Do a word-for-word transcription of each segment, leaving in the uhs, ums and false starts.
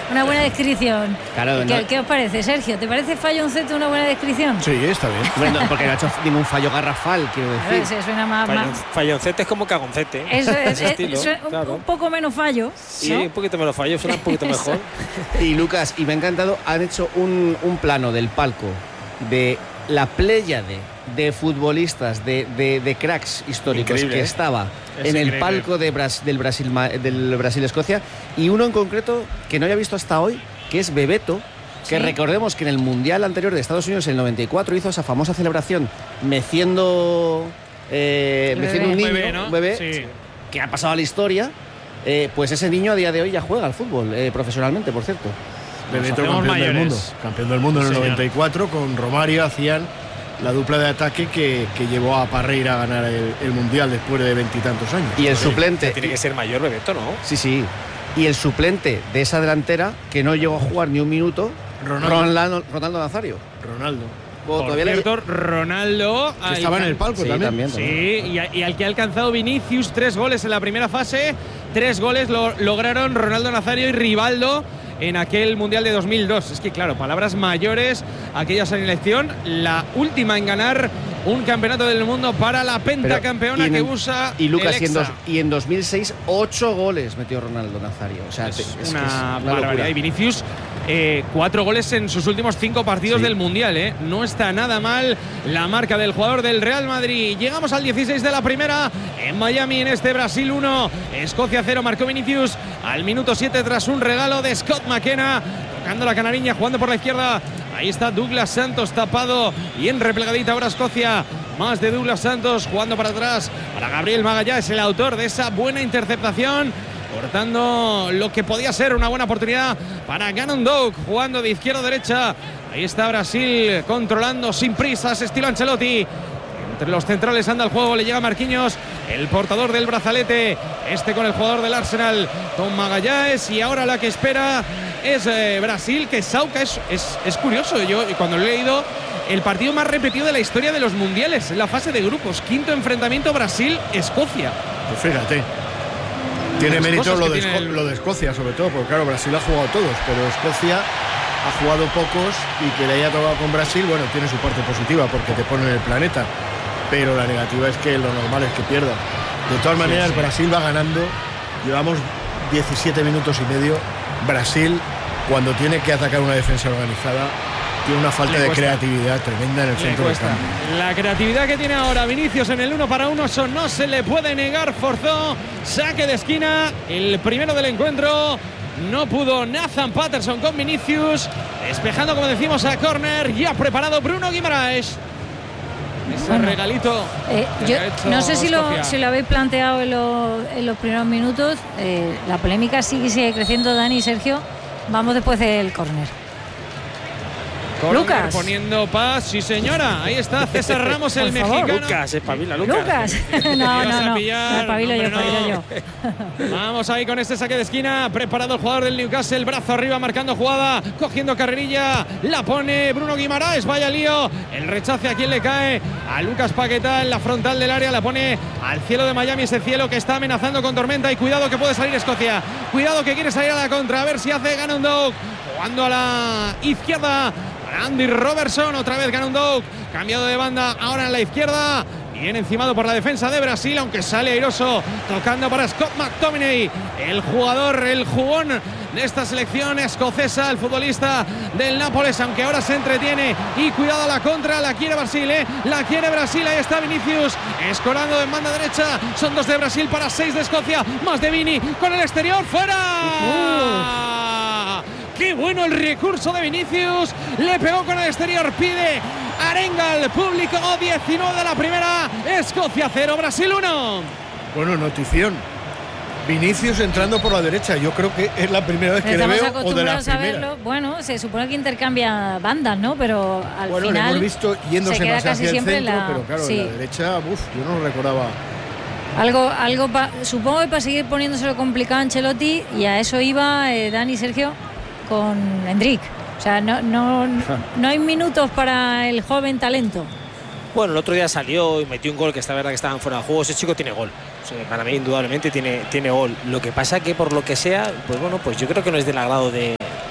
una buena descripción. Claro, ¿Qué, no. ¿Qué os parece, Sergio? ¿Te parece falloncete una buena descripción? Sí, está bien. Bueno, porque no ha hecho ningún fallo garrafal, quiero A decir. ver, se suena más... Fallon, más... falloncete es como cagoncete. ¿eh? Eso es, Ese es, estilo, eso es un, claro. un poco menos fallo. Sí, ¿no? un poquito menos fallo, suena un poquito mejor. Y Lucas, y me ha encantado, han hecho un, un plano del palco de la pléyade de futbolistas, de, de, de cracks históricos Increíble, que ¿eh? estaba Es en el increíble. palco de Bras, del Brasil del Brasil-Escocia, y uno en concreto que no había visto hasta hoy, que es Bebeto, que Sí. recordemos que en el Mundial anterior de Estados Unidos en el noventa y cuatro hizo esa famosa celebración meciendo, eh, El meciendo un bebé. niño, Bebé, ¿no? un bebé, Sí. que ha pasado a la historia. Eh, pues ese niño a día de hoy ya juega al fútbol, eh, profesionalmente, por cierto. Bebeto, hacemos campeón mayores. del mundo. Campeón del mundo en el Sí, señor. noventa y cuatro, con Romario hacían la dupla de ataque que, que llevó a Parreira a ganar el, el Mundial después de veintitantos años. Y el Sí. suplente, Tiene que ser mayor Bebeto, ¿no? sí, sí. Y el suplente de esa delantera, que no llegó a jugar ni un minuto, Ronaldo. Ronaldo, Ronaldo Nazario. Ronaldo. Bueno, Por todavía le- cierto, Ronaldo... Que al- estaba en el palco Sí, también. también. Sí, y, a- y al que ha alcanzado Vinicius, tres goles en la primera fase, tres goles lo lograron Ronaldo Nazario y Rivaldo en aquel Mundial de dos mil dos. Es que claro, palabras mayores, aquella selección, la última en ganar un campeonato del mundo para la pentacampeona Pero- y que en- usa Y Lucas, el y en, dos- Hexa. y en dos mil seis, ocho goles metió Ronaldo Nazario. O sea, Es te- es que es una una barbaridad. locura. Y Vinicius, eh, cuatro goles en sus últimos cinco partidos Sí. del Mundial. ¿eh? No está nada mal la marca del jugador del Real Madrid. Llegamos al dieciséis de la primera en Miami, en este Brasil uno, Escocia cero. Marcó Vinicius al minuto siete tras un regalo de Scott McKenna. Tocando la canariña, jugando por la izquierda. Ahí está Douglas Santos tapado y en replegadita ahora Escocia. Más de Douglas Santos jugando para atrás para Gabriel Magallanes, el autor de esa buena interceptación, cortando lo que podía ser una buena oportunidad para Gannon Doug, jugando de izquierda a derecha. Ahí está Brasil controlando sin prisas, estilo Ancelotti. Entre los centrales anda el juego, le llega Marquinhos, el portador del brazalete, este con el jugador del Arsenal, con Magallanes, y ahora la que espera es eh, Brasil, que Sauca es, es, es curioso. Yo cuando lo he leído, el partido más repetido de la historia de los mundiales, en la fase de grupos, quinto enfrentamiento Brasil-Escocia. Pues fíjate. Tiene Las mérito cosas lo que de, tiene Esco- el- lo de Escocia, sobre todo, porque claro, Brasil ha jugado todos, pero Escocia ha jugado pocos y que le haya tocado con Brasil, bueno, tiene su parte positiva porque te pone en el planeta, pero la negativa es que lo normal es que pierda. De todas maneras, sí. Brasil va ganando, llevamos diecisiete minutos y medio. Brasil, cuando tiene que atacar una defensa organizada, tiene una falta Le de cuesta. creatividad tremenda en el Le centro del cuesta. campo. La creatividad que tiene ahora Vinicius en el uno para uno, eso no se le puede negar. Forzó, saque de esquina, el primero del encuentro. No pudo Nathan Patterson con Vinicius, despejando, como decimos, a córner. Ya preparado Bruno Guimaraes. Ese Bueno, regalito. Eh, que yo ha hecho no sé si lo, Escocia. si lo habéis planteado en, lo- en los primeros minutos. Eh, la polémica sigue, sigue creciendo, Dani y Sergio. Vamos después del córner. Córner Lucas. poniendo paz, sí señora. Ahí está César Ramos, el Por favor. mexicano. Lucas, espabila, Lucas. Lucas. Te no, ibas no, a no. pillar. No, espabilo yo, No, hombre, espabilo no. yo. Vamos ahí con este saque de esquina. Preparado el jugador del Newcastle. Brazo arriba, marcando jugada. Cogiendo carrerilla. La pone Bruno Guimaraes. Vaya lío. El rechace a quien le cae. A Lucas Paquetá en la frontal del área. La pone al cielo de Miami. Ese cielo que está amenazando con tormenta. Y cuidado que puede salir Escocia. Cuidado que quiere salir a la contra. A ver si hace Gannon Doug. Jugando a la izquierda. Para Andy Robertson. Otra vez Gannon Doug. Cambiado de banda. Ahora en la izquierda. Bien encimado por la defensa de Brasil, aunque sale airoso, tocando para Scott McTominay, el jugador, el jugón de esta selección escocesa, el futbolista del Nápoles, aunque ahora se entretiene. Y cuidado a la contra, la quiere Brasil, ¿eh? La quiere Brasil, ahí está Vinicius, escorando en banda derecha. Son dos de Brasil para seis de Escocia, más de Vini con el exterior, ¡fuera! ¡Qué bueno el recurso de Vinicius! Le pegó con el exterior, pide arenga al público. diecinueve de la primera, Escocia cero, Brasil uno. Bueno, notición. Vinicius entrando por la derecha. Yo creo que es la primera vez que le Estamos veo o de la acostumbrados a primera. verlo. Bueno, se supone que intercambia bandas, ¿no? Pero al Bueno, final le hemos visto yéndose se queda más casi hacia el siempre centro, en la- pero claro, sí. en la derecha, uf, yo no lo recordaba. Algo, algo pa- supongo que para seguir poniéndoselo complicado a Ancelotti, y a eso iba eh, Dani y Sergio con Endrick. O sea, no, no, no hay minutos para el joven talento. Bueno, el otro día salió y metió un gol que está verdad que estaban fuera de juego. Ese chico tiene gol. O sea, para mí, indudablemente, tiene, tiene gol. Lo que pasa que por lo que sea, pues bueno, pues yo creo que no es del agrado de,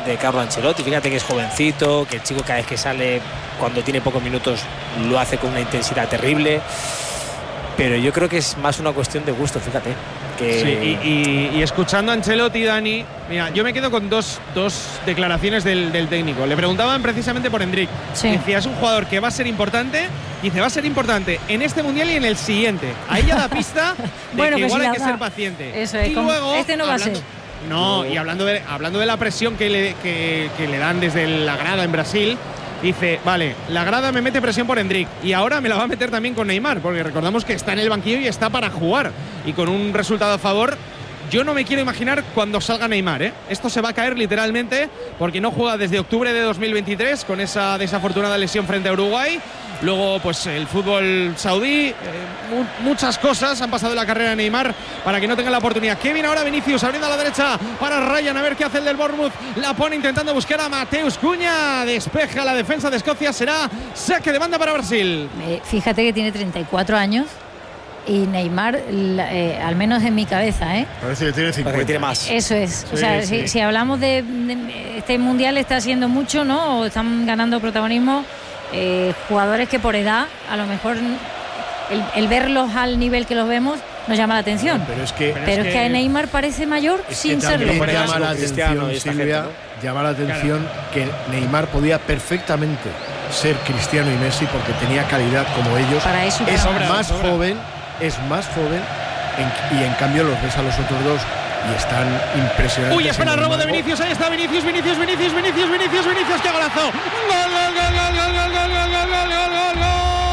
de Carlo Ancelotti. Fíjate que es jovencito, que el chico cada vez que sale, cuando tiene pocos minutos, lo hace con una intensidad terrible. Pero yo creo que es más una cuestión de gusto, fíjate. Que... Sí, y, y, y escuchando a Ancelotti, Dani, mira, yo me quedo con dos, dos declaraciones del, del técnico. Le preguntaban precisamente por Endrick. Sí. Decía, es un jugador que va a ser importante. Dice, va a ser importante en este mundial y en el siguiente. Ahí ya da pista de bueno, que que igual si hay la que da. ser paciente. Eso es, y con- luego, este no va a hablando- ser. No, y hablando de, hablando de la presión que le, que, que le dan desde la grada en Brasil, dice, vale, la grada me mete presión por Endrick y ahora me la va a meter también con Neymar, porque recordamos que está en el banquillo y está para jugar. Y con un resultado a favor, yo no me quiero imaginar cuando salga Neymar, ¿eh? Esto se va a caer literalmente porque no juega desde octubre de dos mil veintitrés con esa desafortunada lesión frente a Uruguay. Luego, pues el fútbol saudí, eh, mu muchas cosas han pasado en la carrera de Neymar para que no tenga la oportunidad. Kevin ahora Vinicius abriendo a la derecha para Ryan, a ver qué hace el del Bournemouth. La pone intentando buscar a Mateus Cunha. Despeja la defensa de Escocia. Será saque de banda para Brasil. Eh, fíjate que tiene treinta y cuatro años y Neymar, la- eh, al menos en mi cabeza, ¿eh? Parece que tiene cincuenta. Parece que tiene más. Eso es. o Sí, sea, sí. Si, si hablamos de, de- este mundial está siendo mucho, ¿no? O están ganando protagonismo eh, jugadores que por edad, a lo mejor el, el verlos al nivel que los vemos nos llama la atención. Pero es que, Pero es que a Neymar parece mayor es que sin también serlo. Por llama ejemplo, la Cristiano atención, y esta Silvia, gente, llama la atención que Neymar podía perfectamente ser Cristiano y Messi porque tenía calidad como ellos. Para eso es para- más sobra. joven, es más joven en- y en cambio los ves a los otros dos y están impresionantes. Uy, espera, en el robo de marco. Vinicius, ahí está Vinicius, Vinicius, Vinicius, Vinicius, Vinicius, Vinicius, qué golazo. Gol, gol, gol, gol, gol, gol, gol, gol, gol, gol, gol, gol, gol.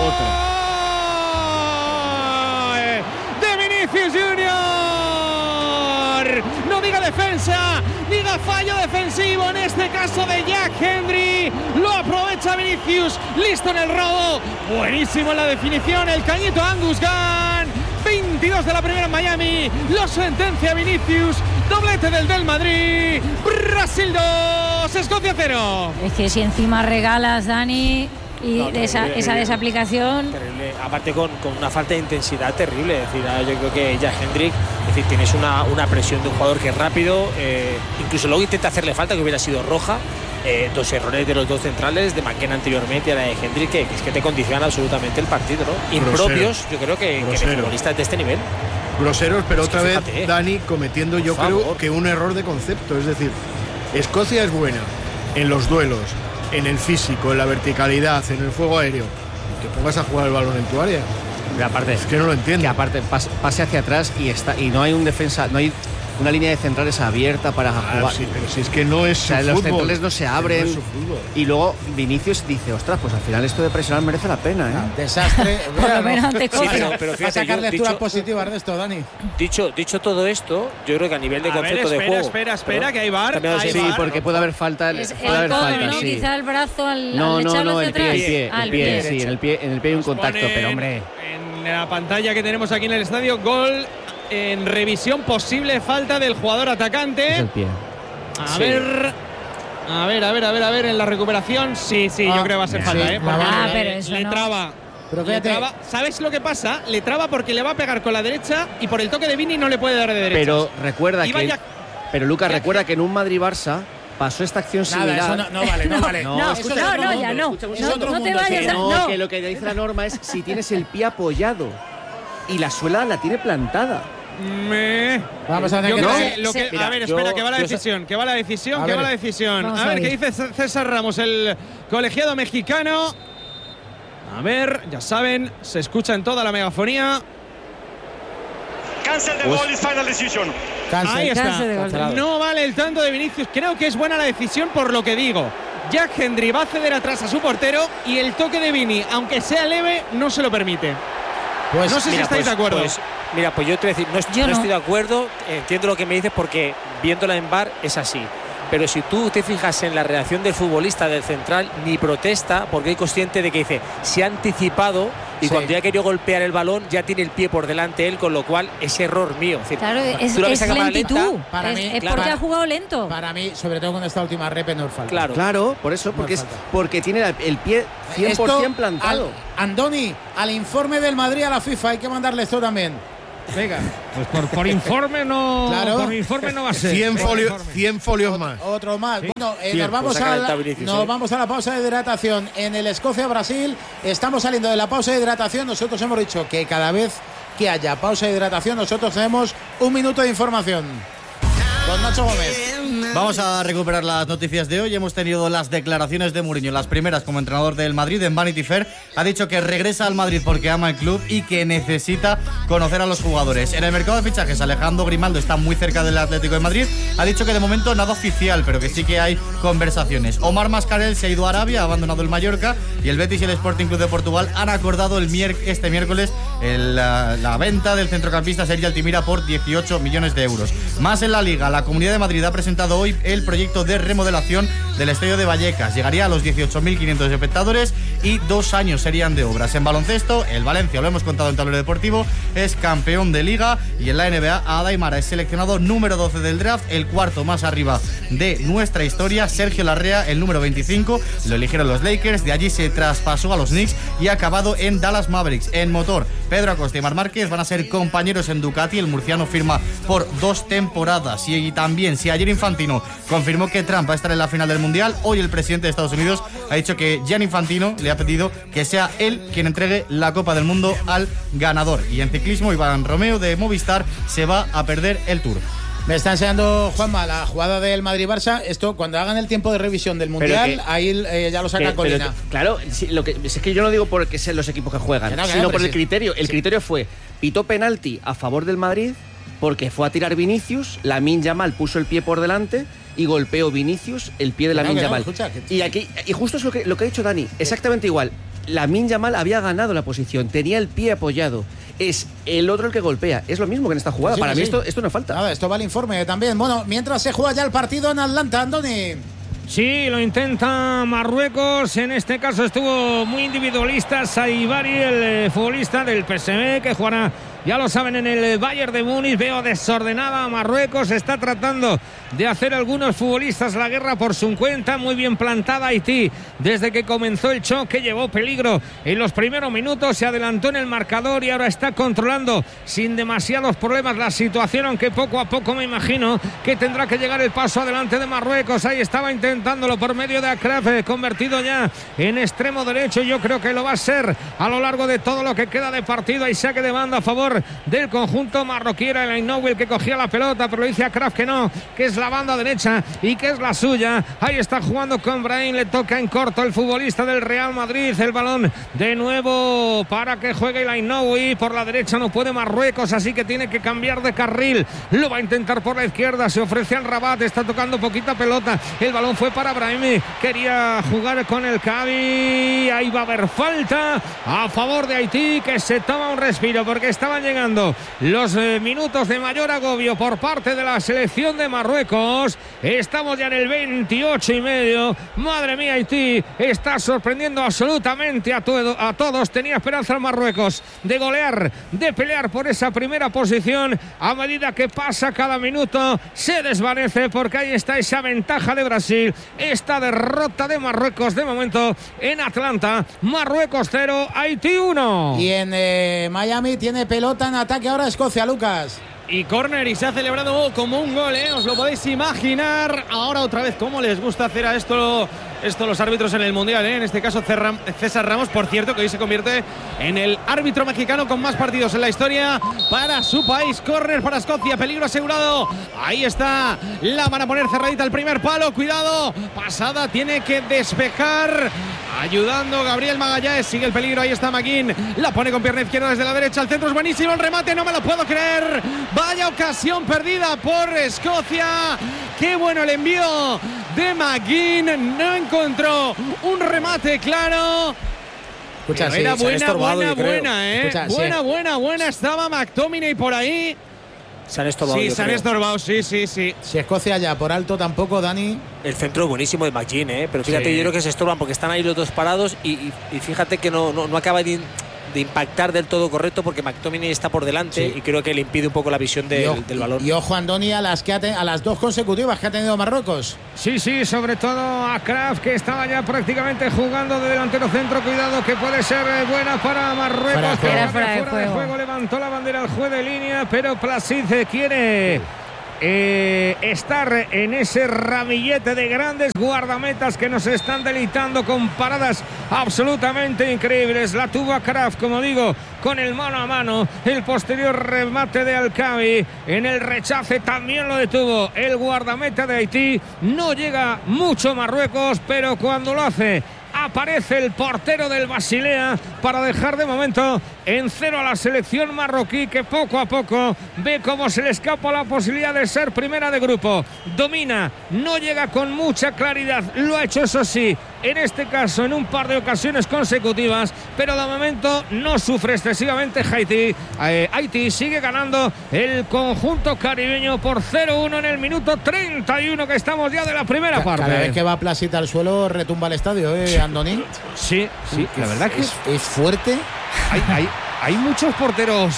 De Vinicius Junior. No diga defensa, diga fallo defensivo, en este caso de Jack Hendry. Lo aprovecha Vinicius, listo en el robo. Buenísimo en la definición, el cañito Angus Gunn. veintidós de la primera en Miami, lo sentencia Vinicius, doblete del del Madrid, Brasil dos, Escocia cero. Es que si encima regalas, Dani, y No, de esa, terrible, esa terrible. desaplicación, Terrible. Aparte con, con una falta de intensidad terrible. Es decir, yo creo que Jack Hendrick, es decir, tienes una, una presión de un jugador que es rápido, eh, incluso luego intenta hacerle falta, que hubiera sido roja. Eh, dos errores de los dos centrales, de McKenna anteriormente y la de Hendrick, que, que es que te condicionan absolutamente el partido, ¿no? Impropios, yo creo que, que de Grosero. futbolistas de este nivel. Groseros, pero Es que otra vez fíjate, eh. Dani cometiendo yo Por creo favor. que un error de concepto. Es decir, Escocia es buena en los duelos, en el físico, en la verticalidad, en el juego aéreo. Que pongas a jugar el balón en tu área. Y aparte, Es que no lo entiendo. que aparte pas- pase hacia atrás y está y no hay un defensa, no hay una línea de centrales abierta para Ah, jugar. sí, pero si es que no es O sea, su los fútbol. centrales no se Que abren. no es su fútbol. Y luego Vinicius dice, ostras, pues al final esto de presionar merece la pena, ¿eh? Desastre. Por lo menos ante Sí, Escocia. pero, pero Va a fíjate, sacar yo, lecturas dicho, positivas de esto, Dani. dicho, dicho todo esto, yo creo que a nivel de A ver, concepto de espera, juego. espera, espera, Perdón, que hay VAR, cambiado de hay Sí, sitio. VAR. porque puede haber falta, Es puede el haber codo, falta, ¿no? sí. Quizá el brazo al, No, al no, echarlo no, hacia el pie, atrás. el pie, Ah, el pie, sí, en el pie, en el pie hay un Nos contacto, ponen pero hombre. En la pantalla que tenemos aquí en el estadio, gol en revisión, posible falta del jugador atacante. Es el pie. A Sí. ver. A ver, a ver, a ver, a ver, en la recuperación. Sí, sí, Ah, yo creo que va a ser sí, falta, sí, ¿eh? la Porque va- Ah, le- pero eso le no. traba. Pero Le fíjate, traba. ¿Sabes lo que pasa? Le traba porque le va a pegar con la derecha y por el toque de Vini no le puede dar de derecha. Pero recuerda Iba que ya- pero Lucas, ya- recuerda que en un Madrid-Barça pasó esta acción nada, similar. eso no, no vale, no vale. No, No, escucha, no, escucha no, un ya momento, no. escucha un Es No, otro no te mundo, vayas sí. a. No, No. que lo que dice la norma es si tienes el pie apoyado y la suela la tiene plantada. Me... Vamos a tener Yo que- creo No. que lo que- Sí. a ver, Mira, espera, yo- que va la yo sé- decisión, que va la decisión, A que va ver. la decisión. Vamos A a ver ver. qué dice César Ramos, el colegiado mexicano. A ver, ya saben, se escucha en toda la megafonía. Cancel the goal is final decision. Cancel. Ahí está. Cancel de gol. Cancelado. No vale el tanto de Vinicius. Creo que es buena la decisión por lo que digo. Jack Hendry va a ceder atrás a su portero y el toque de Vini, aunque sea leve, no se lo permite. Pues no sé si Mira, estáis pues- de acuerdo. pues, mira, pues yo te voy a decir, no, est- Yo no no. estoy de acuerdo, entiendo lo que me dices porque viéndola en V A R es así. Pero si tú te fijas en la reacción del futbolista del central, ni protesta porque es consciente de que dice, se ha anticipado y Sí. cuando ya ha querido golpear el balón ya tiene el pie por delante él, con lo cual es error mío. Es decir, Claro, es, tú la ves es a cámara lentitud. lenta, para es mí, es claro. porque ha jugado lento. para mí, sobre todo con esta última rep, no es falta. Claro. Claro, por eso, porque es falta. porque tiene la- el pie cien por ciento Esto, plantado. al- Andoni, al informe del Madrid a la FIFA hay que mandarle esto también. Venga, pues por, por informe no Claro. por informe no va a ser. cien, Por folio, informe. cien folios más. Otro más. Sí. Bueno, eh, Cien, nos, vamos, pues ha a calentado la, Vinicius, nos ¿eh? vamos a la pausa de hidratación en el Escocia-Brasil. Estamos saliendo de la pausa de hidratación. Nosotros hemos dicho que cada vez que haya pausa de hidratación, nosotros tenemos un minuto de información. Con Nacho Gómez. Vamos a recuperar las noticias de hoy. Hemos tenido las declaraciones de Mourinho, las primeras como entrenador del Madrid en Vanity Fair. Ha dicho que regresa al Madrid porque ama el club y que necesita conocer a los jugadores. En el mercado de fichajes, Alejandro Grimaldo está muy cerca del Atlético de Madrid. Ha dicho que de momento nada oficial, pero que sí que hay conversaciones. Omar Mascarell se ha ido a Arabia, ha abandonado el Mallorca, y el Betis y el Sporting Club de Portugal han acordado el mier este miércoles el, la, la venta del centrocampista Sergi Altimira por dieciocho millones de euros. Más en la Liga, la Comunidad de Madrid ha presentado hoy el proyecto de remodelación del estadio de Vallecas. Llegaría a los dieciocho mil quinientos espectadores y dos años serían de obras. En baloncesto, el Valencia, lo hemos contado en Tablero Deportivo, es campeón de Liga, y en la N B A, Ada Aimara es seleccionado número doce del draft, el cuarto más arriba de nuestra historia. Sergio Larrea, el número veinticinco, lo eligieron los Lakers, de allí se traspasó a los Knicks y ha acabado en Dallas Mavericks. En motor, Pedro Acosta y Marc Márquez van a ser compañeros en Ducati. El murciano firma por dos temporadas. Y también, si ayer Infantino confirmó que Trump va a estar en la final del Mundial, hoy el presidente de Estados Unidos ha dicho que Gianni Infantino le ha pedido que sea él quien entregue la Copa del Mundo al ganador. Y en ciclismo, Iván Romeo de Movistar se va a perder el Tour. Me está enseñando Juanma la jugada del Madrid-Barça. Esto, cuando hagan el tiempo de revisión del Mundial, que- ahí eh, ya lo saca Que- Colina. pero que- claro, sí, lo que, es que yo no digo porque sean los equipos que juegan, Que no, que no, sino pero por el sí. criterio. El Sí. criterio fue, pitó penalti a favor del Madrid porque fue a tirar Vinicius, Lamine Yamal puso el pie por delante y golpeó Vinicius el pie de Que no, Lamine que no, Yamal. escucha, que- Y aquí y justo es lo que, lo que ha dicho Dani, exactamente igual. Lamine Yamal había ganado la posición, tenía el pie apoyado. Es el otro el que golpea. Es lo mismo que en esta jugada. Sí, Para sí, mí sí. esto, esto no falta. Nada, esto va el informe también. Bueno, mientras se juega ya el partido en Atlanta, Andoni. Sí, lo intenta Marruecos. En este caso estuvo muy individualista Saibari, el eh, futbolista del P S V, que jugará, ya lo saben, en el Bayern de Múnich. Veo desordenada a Marruecos. Está tratando de hacer algunos futbolistas la guerra por su cuenta. Muy bien plantada Haití desde que comenzó el choque. Llevó peligro en los primeros minutos. Se adelantó en el marcador y ahora está controlando sin demasiados problemas la situación, aunque poco a poco me imagino que tendrá que llegar el paso adelante de Marruecos. Ahí estaba intentándolo por medio de Akraf, eh, convertido ya en extremo derecho. Yo creo que lo va a ser a lo largo de todo lo que queda de partido. Hay saque de banda a favor del conjunto marroquí. Era el Ainoui el que cogía la pelota, pero dice Akraf que no, que es la banda derecha y que es la suya. Ahí está jugando con Brahim, le toca en corto el futbolista del Real Madrid. El balón de nuevo para que juegue el Ainoui. Por la derecha no puede Marruecos, así que tiene que cambiar de carril. Lo va a intentar por la izquierda, se ofrece al Rabat, está tocando poquita pelota. El balón fue para Brahimi, quería jugar con el Cavi. Ahí va a haber falta a favor de Haití, que se toma un respiro porque estaban llegando los eh, minutos de mayor agobio por parte de la selección de Marruecos. Estamos ya en el veintiocho y medio. Madre mía, Haití está sorprendiendo absolutamente a, todo, a todos. Tenía esperanza en Marruecos de golear, de pelear por esa primera posición. A medida que pasa cada minuto se desvanece, porque ahí está esa ventaja de Brasil. Esta derrota de Marruecos de momento en Atlanta. Marruecos cero, Haití uno. Y en eh, Miami tiene pelota en ataque ahora Escocia, Lucas. Y córner, y se ha celebrado como un gol, ¿eh? Os lo podéis imaginar. Ahora otra vez, cómo les gusta hacer a esto, esto los árbitros en el Mundial, ¿eh? En este caso César Ramos, por cierto, que hoy se convierte en el árbitro mexicano con más partidos en la historia para su país. Córner para Escocia, peligro asegurado. Ahí está, la van a poner cerradita el primer palo. Cuidado, pasada, tiene que despejar. Ayudando Gabriel Magallanes, sigue el peligro, ahí está McGinn, la pone con pierna izquierda desde la derecha, el centro es buenísimo, el remate, no me lo puedo creer, vaya ocasión perdida por Escocia, qué bueno el envío de McGinn, no encontró un remate claro. Escucha, Pero sí, era se ha buena, estorbado, buena, yo creo. buena, ¿eh? Escucha, sí. buena, buena, buena, estaba McTominay por ahí. Se han estorbado. Sí, yo se han creo. estorbado, sí, sí, sí. Si Escocia ya por alto tampoco, Dani. El centro buenísimo de McGinn, ¿eh? Pero fíjate, Sí. yo creo que se estorban porque están ahí los dos parados y, y, y fíjate que no, no, no acaba de, de impactar del todo correcto, porque McTominay está por delante Sí. y creo que le impide un poco la visión del, y, ojo, del balón. y ojo, Andoni, a las, que ha te, a las dos consecutivas que ha tenido Marruecos. Sí, sí, sobre todo a Kraft, que estaba ya prácticamente jugando de delantero centro. Cuidado, que puede ser eh, buena para Marruecos. Fuera de juego. Era fuera de Fuera de juego. juego. Levantó la bandera el juez de línea, pero Placid quiere eh, estar en ese ramillete de grandes guardametas que nos están deleitando con paradas absolutamente increíbles. La tuvo a Kraft, como digo, con el mano a mano. El posterior remate de Alcabi en el rechace también lo detuvo el guardameta de Haití. No llega mucho Marruecos, pero cuando lo hace aparece el portero del Basilea para dejar de momento en cero a la selección marroquí, que poco a poco ve cómo se le escapa la posibilidad de ser primera de grupo. Domina, no llega con mucha claridad, lo ha hecho eso sí en este caso en un par de ocasiones consecutivas, pero de momento no sufre excesivamente Haití. Eh, Haití sigue ganando el conjunto caribeño por cero uno en el minuto treinta y uno, que estamos ya de la primera Ca- parte. Cada vez que va Placita al suelo retumba el estadio, ¿eh, Andoni? Sí, sí, la verdad que Es, es fuerte. hay, hay, hay muchos porteros,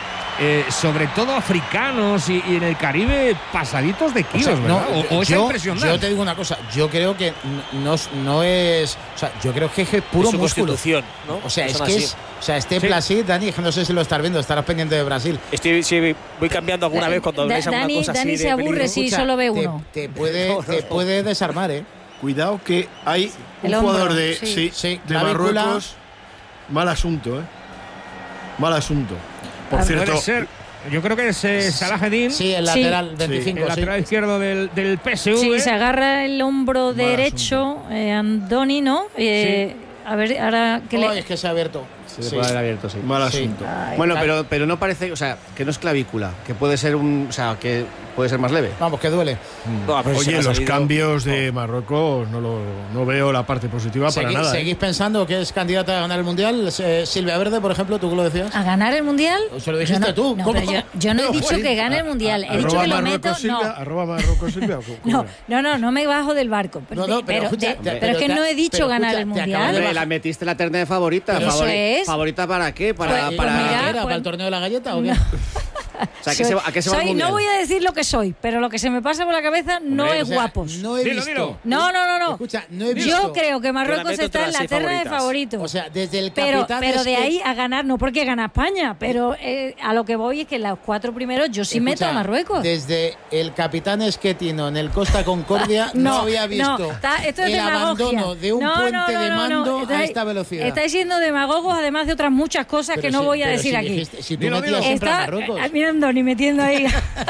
eh, sobre todo africanos y, y en el Caribe, pasaditos de kilos, O sea, no, ¿verdad? O, o esa yo, impresión da. yo te digo una cosa, yo creo que no, no es, o sea, yo creo que es puro Es su músculo. constitución, ¿no? O sea, es Son que así. es, o sea, este Sí. Placid, Dani, es que no sé si lo estás viendo, estarás pendiente de Brasil. Estoy, sí, voy cambiando alguna vez cuando Da- veis alguna Dani, cosa así Dani de se aburre peligro. si Escucha, solo ve te- uno. Te, puede, No, no, te no. puede desarmar, ¿eh? Cuidado que hay un El hombro, jugador de, sí. sí, Sí, de clavícula. Marruecos. Mal asunto, ¿eh? Mal asunto. Por Ah, cierto, Puede ser. Yo creo que es eh, Salaheddin, Sí, el Sí. lateral veinticinco, el sí. lateral izquierdo del, del P S V. Sí, se agarra el hombro Mal derecho, eh, Andoni, ¿no? Eh, A ver, ahora que Ay, le... es que se ha abierto. Se le puede haber abierto, sí. mal Sí. asunto. Ay, Bueno, Claro. pero, pero no parece, o sea, que no es clavícula, que puede ser un, o sea, que puede ser más leve. Vamos, que duele. No, pero se Oye, me ha los salido- cambios de Marruecos no, lo, no veo la parte positiva para Segui- nada. ¿eh? ¿Seguís pensando que es candidata a ganar el Mundial? Eh, Silvia Verde, por ejemplo, ¿tú que lo decías? ¿A ganar el Mundial? Se lo dijiste Yo no- tú. No, ¿Cómo? pero yo, yo no he No, dicho sí. que gane el Mundial. He Arroba dicho que lo Marruecos meto... Silvia, No. arroba Marruecos Silvia. ¿cómo- cómo No, era? no, no, no me bajo del barco. No, no, pero pero, escucha, de- te- pero pero es que te- no he dicho pero ganar escucha, el te acabo de Mundial. Hombre, bajar. la metiste en la terna de favorita. Pero eso favori- es. ¿Favorita para qué? Para, Pues- para... pues mira, ¿Qué era? pues- ¿Para el torneo de la galleta o qué? No. O sea, ¿a qué se va- a qué se va el Soy- Mundial? no voy a decir lo que soy, pero lo que se me pasa por la cabeza no Hombre, es O sea, guapos. No he Dilo, visto. dilo. No, no, no, no. Escucha, no he visto. Yo creo que Marruecos meto entre está en las la seis terna de favoritas. favoritos. O sea, desde el pero capitán. pero es de que- ahí a ganar, no porque gana España, pero eh, a lo que voy es que los cuatro primeros yo sí meto Escucha, a Marruecos. Desde el capitán Esquetino en el Costa Concordia no, No, había visto no, está- esto es el demagogia. abandono de un No, puente no, no, de no, no, mando a estáis- esta velocidad. Estáis siendo demagogos, además de otras muchas cosas Pero que no si- voy a pero decir si aquí. dijiste- si tú Dilo, metías dilo. siempre a Está Marruecos. eh, mirando ni metiendo ahí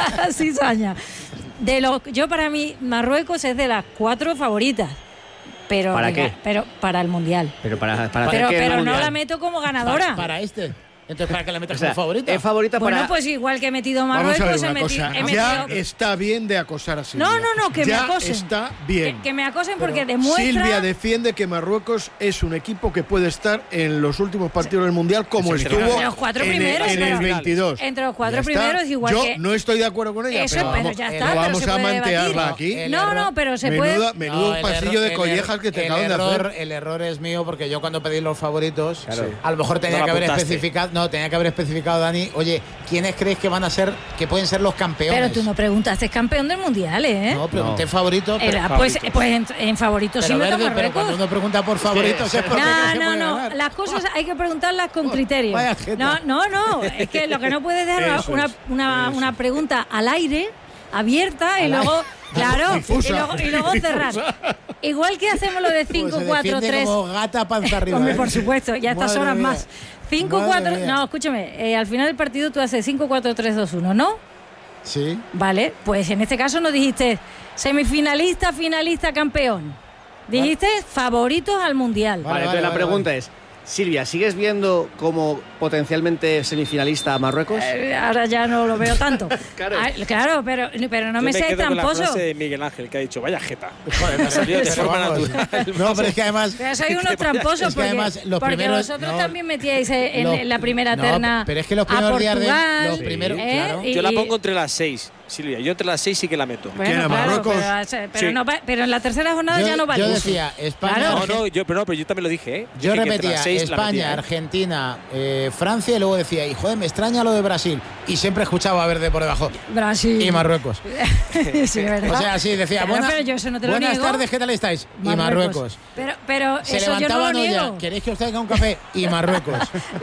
cizaña. De los, yo para mí Marruecos es de las cuatro favoritas. Pero ¿Para venga, qué? Pero para el mundial. Pero para, para Pero, hacer que el pero no Mundial. la meto como para, ganadora. para este. Entonces, ¿para que la metas O sea, como favorita? es favorita Bueno, para... pues igual que he metido Vamos a Marruecos, ver he, una meti- cosa. he Ya metido. está bien de acosar a Silvia. No, no, no, que me ya acosen. está bien. Que, que me acosen porque Pero demuestra. Silvia defiende que Marruecos es un equipo que puede estar en los últimos partidos del Mundial como Es el estuvo Entre los cuatro en, el- primeros, en el pero- veintidós. Entre los cuatro Ya está. primeros, igual Yo que- no estoy de acuerdo con ella, Eso, pero, pero vamos, ya no está, pero vamos se a puede mantearla debatir. aquí. El No, error- no, pero se Menuda- puede. menudo No, el pasillo error- de el collejas error- que te el acaban de error, hacer. El error es mío porque yo cuando pedí los favoritos, Claro. a lo mejor tenía No que lo haber apuntaste. especificado, no, tenía que haber especificado, Dani, oye, ¿quiénes crees que van a ser, que pueden ser los campeones? Pero tú no preguntaste campeón del mundial, ¿eh? No, pregunté favorito, Eh, pero, ah, pues, pues en, en favoritos sí pero, meto Verde, pero Marruecos. cuando uno pregunta por favoritos es porque crees No, que no, puede no. ganar. Las cosas hay que preguntarlas con criterio. Vaya jeta. No, no, no. Es que lo que no puedes dejar Eso una, es, una, eso una pregunta al aire, abierta, y Al luego, aire. claro, y Difusa. luego, y luego cerrar. Igual que hacemos lo de Pues cinco se cuatro defiende tres. como gata panza arriba. Hombre, ¿eh? por supuesto, ya a estas Madre horas mía. más. cinco Madre cuatro. mía. No, escúchame, eh, al final del partido tú haces cinco cuatro tres dos uno, ¿no? Sí. Vale, pues en este caso no dijiste semifinalista, finalista, campeón. Dijiste favoritos al mundial. Vale, Vale, entonces vale, la vale, pregunta vale. es, Silvia, ¿sigues viendo como potencialmente semifinalista a Marruecos? Eh, ahora ya no lo veo tanto. Claro. Ah, claro, pero, pero no Yo me me seáis quedo con la tramposo. frase de Miguel Ángel que ha dicho, vaya jeta. Joder, pero- Salió de pero forma vamos. natural. No, pero es que además. Pero sois unos vaya- tramposos es que porque, además los porque primeros- vosotros no, también metíais en, los- en la primera no, terna pero es que los a primeros días de- Portugal, los primeros- ¿eh? claro. Y- Yo la pongo entre las seis. Silvia. Yo entre las seis sí que la meto. ¿Quién, a Marruecos? Pero, pero, Sí. no va- pero en la tercera jornada Yo- ya no vale. yo decía, España- Claro. No, no, yo, pero no, pero yo también lo dije, ¿eh? Yo Dije que entre repetía las seis la España, metía, ¿eh? Argentina, eh, Francia y luego decía, y joder, me extraña lo de Brasil. Y siempre escuchaba verde por debajo. Brasil. Y Marruecos. Sí, ¿verdad? O sea, sí, decía, Claro, buena- pero yo eso no te lo buenas niego. tardes, ¿qué tal estáis? Y Marruecos. Pero, pero Se eso yo no levantaban lo hoy niego. ya, ¿queréis que os traiga un café? Y Marruecos.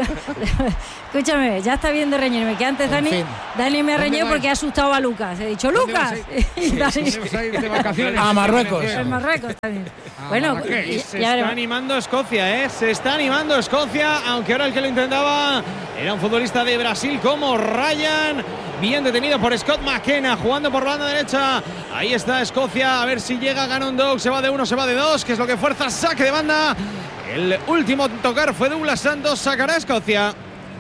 Escúchame, ya está bien de reñirme, que antes En Dani, fin. Dani me ha ¿Dónde reñido vais? porque ha asustado a Lucas. He dicho, ¿Dónde ¡Lucas! vas a Y Dani- ¿Dónde vas a ir de vacaciones? A Marruecos. En Marruecos también. Ah, Bueno, Marrakech. y- se ya está veremos. animando Escocia, ¿eh? Se está animando Escocia, aunque ahora el que lo intentaba era un futbolista de Brasil como Ryan, bien detenido por Scott McKenna, jugando por la banda derecha. Ahí está Escocia, a ver si llega, gana un dog, se va de uno, se va de dos, que es lo que fuerza, saque de banda. El último en tocar fue Douglas Santos, sacará Escocia.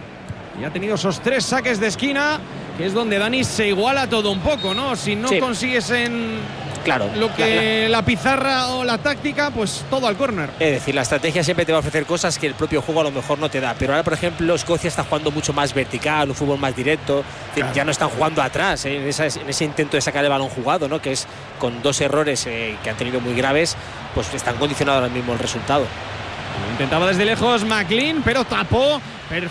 Y ha tenido esos tres saques de esquina, que es donde Dani se iguala todo un poco, ¿no? Si no Sí. consigues en Claro. lo que la pizarra o la táctica, pues todo al córner. Es decir, la estrategia siempre te va a ofrecer cosas que el propio juego a lo mejor no te da. Pero ahora, por ejemplo, Escocia está jugando mucho más vertical, un fútbol más directo. Es decir, ya no están jugando atrás, ¿eh? en, esa- en ese intento de sacar el balón jugado, ¿no? Que es con dos errores eh, que han tenido muy graves, pues están condicionados ahora mismo el resultado. Lo intentaba desde lejos McLean, pero tapó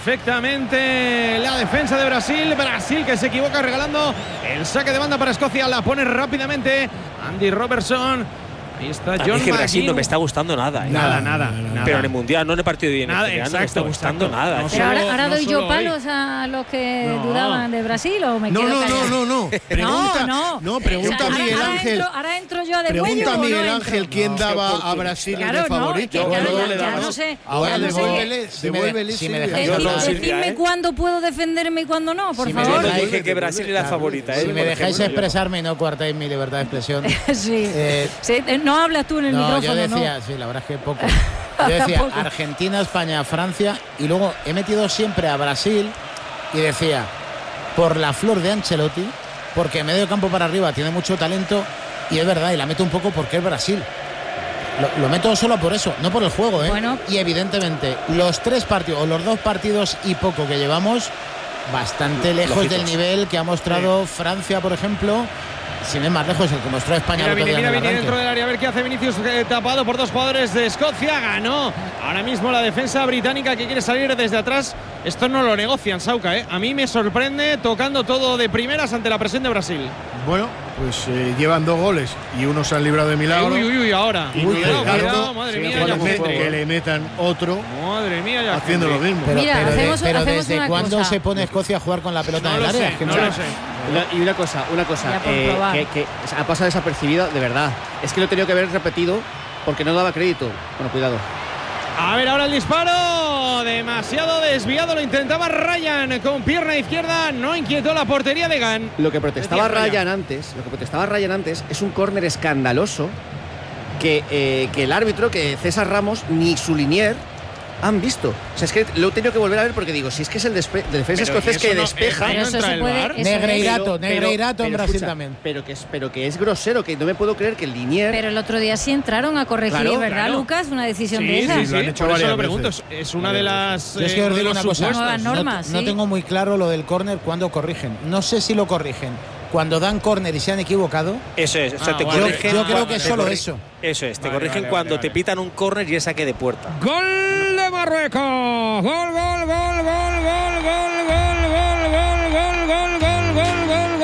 perfectamente la defensa de Brasil. Brasil que se equivoca regalando el saque de banda para Escocia. La pone rápidamente Andy Robertson. Ahí está A mí John es que Brasil McGinn. no me está gustando nada. ¿eh? Nada, nada, nada. Pero en el Mundial, no en el partido de hoy, en el Nada, general, no me está exacto, gustando exacto. nada. No ¿eh? Pero ahora, solo- ahora no doy solo yo hoy. palos a los que No. dudaban de Brasil o me No, quedo no, callada. no, no, no. Pregunta, no, no, pregunta O sea, a ahora- Miguel ahora Ángel. entro- ahora entro yo de Pregunta cuello a o no Miguel entro. Ángel quién No, daba porque- a Brasil Claro, de no, favorito. es que Bueno, claro, no ya- le ya damos. no sé. Ahora Ya no sé. devuélvele, Si me, devuélvele, si me Silvia. dejáis Yo Decid- no, hablar, Silvia, decidme ¿eh? cuándo puedo defenderme y cuándo no, por Si me Yo favor. no dejáis- dije que Brasil era Claro, favorita. ¿eh? si me Por dejáis ejemplo, yo- expresarme y no coartáis mi libertad de expresión. Sí. Eh, Sí, eh, no hablas tú en el no, micrófono, yo decía, ¿no? sí, la verdad es que poco. Yo decía Tampoco. Argentina, España, Francia y luego he metido siempre a Brasil y decía, por la flor de Ancelotti, porque medio campo para arriba tiene mucho talento y es verdad, y la meto un poco porque es Brasil. Lo, lo meto solo por eso, no por el juego, ¿eh? Bueno. Y evidentemente, los tres partidos, o los dos partidos y poco que llevamos, bastante lejos Lógicos. del nivel que ha mostrado Francia, por ejemplo, sin ir más lejos, el que mostró España Mira, el otro viene, día mira, en el viene arranque. dentro del área a ver qué hace Vinicius, eh, tapado por dos jugadores de Escocia. Ganó ahora mismo la defensa británica que quiere salir desde atrás. Esto no lo negocian, Sauca, ¿eh? A mí me sorprende tocando todo de primeras ante la presión de Brasil. Bueno, pues eh, llevan dos goles y uno se han librado de milagro. Uy, uy, uy, ahora. Y cuidado, Ricardo, cuidado, madre sí, mía, que, ya le met- Hendrik. que le metan otro Madre mía, ya haciendo lo Hendrik. mismo. Pero, Mira, pero de- hacemos- pero hacemos ¿desde una cuándo cosa. se pone Escocia a jugar con la pelota No en lo el área? sé, Es que no no- lo sé. Y una cosa, una cosa, Ya por eh, probar. que, que ha pasado desapercibido, de verdad. Es que lo he tenido que haber repetido porque no daba crédito. Bueno, cuidado. A ver, ahora el disparo. Demasiado desviado. Lo intentaba Ryan con pierna izquierda. No inquietó la portería de Gan. Lo que protestaba Decía Ryan. Ryan antes, lo que protestaba Ryan antes es un córner escandaloso que, eh, que el árbitro, que César Ramos, ni su linier han visto. O sea, es que lo he tenido que volver a ver porque digo, si es que es el despe- de defensa Pero escocés eso que no- despeja. eh, Pero eso entra se el puede. VAR. eso es. Negreirato, Pero- Negreirato en pero Brasil escucha, también. Pero que, es, pero que es grosero, que no me puedo creer que el linier. Pero el otro día sí entraron a corregir, Claro, ¿verdad, claro. Lucas? Una decisión de Sí, esas. sí, sí. Lo han hecho Por eso varias lo pregunto. veces. Es es una de las. Yo es que eh, os de digo los una cosa, supuestos. Nuevas no, normas, no sí. tengo muy claro lo del córner cuando corrigen. No sé si lo corrigen cuando dan córner y se han equivocado. Eso es, o sea, Ah, te vale. corrigen. Yo creo cuando- que es te solo corri- eso. Eso es, te Vale, corrigen vale, cuando vale, te vale. pitan un córner y es saque de puerta. Gol de Marruecos. Gol, gol, gol, gol, gol, gol, gol, gol, gol, gol, gol, gol, gol, gol,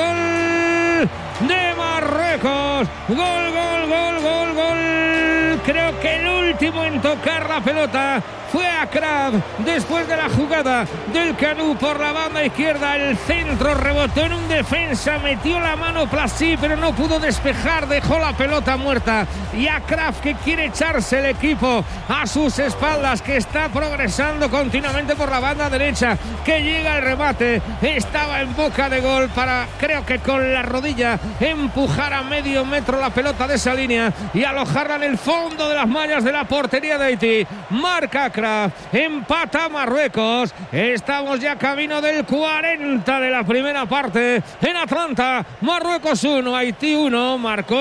gol de Marruecos. Gol, gol, gol, gol, gol. Creo que el último en tocar la pelota fue Akrab después de la jugada del Canú por la banda izquierda. El centro rebotó en un defensa, metió la mano Plasí, pero no pudo despejar, dejó la pelota muerta. Y Akrab, que quiere echarse el equipo a sus espaldas, que está progresando continuamente por la banda derecha, que llega el remate, estaba en boca de gol para, creo que con la rodilla, empujar a medio metro la pelota de esa línea y alojarla en el fondo de las mallas de la portería de Haití. Marca Akrab, empata Marruecos. Estamos ya camino del cuarenta de la primera parte en Atlanta. Marruecos uno, Haití uno. Marcó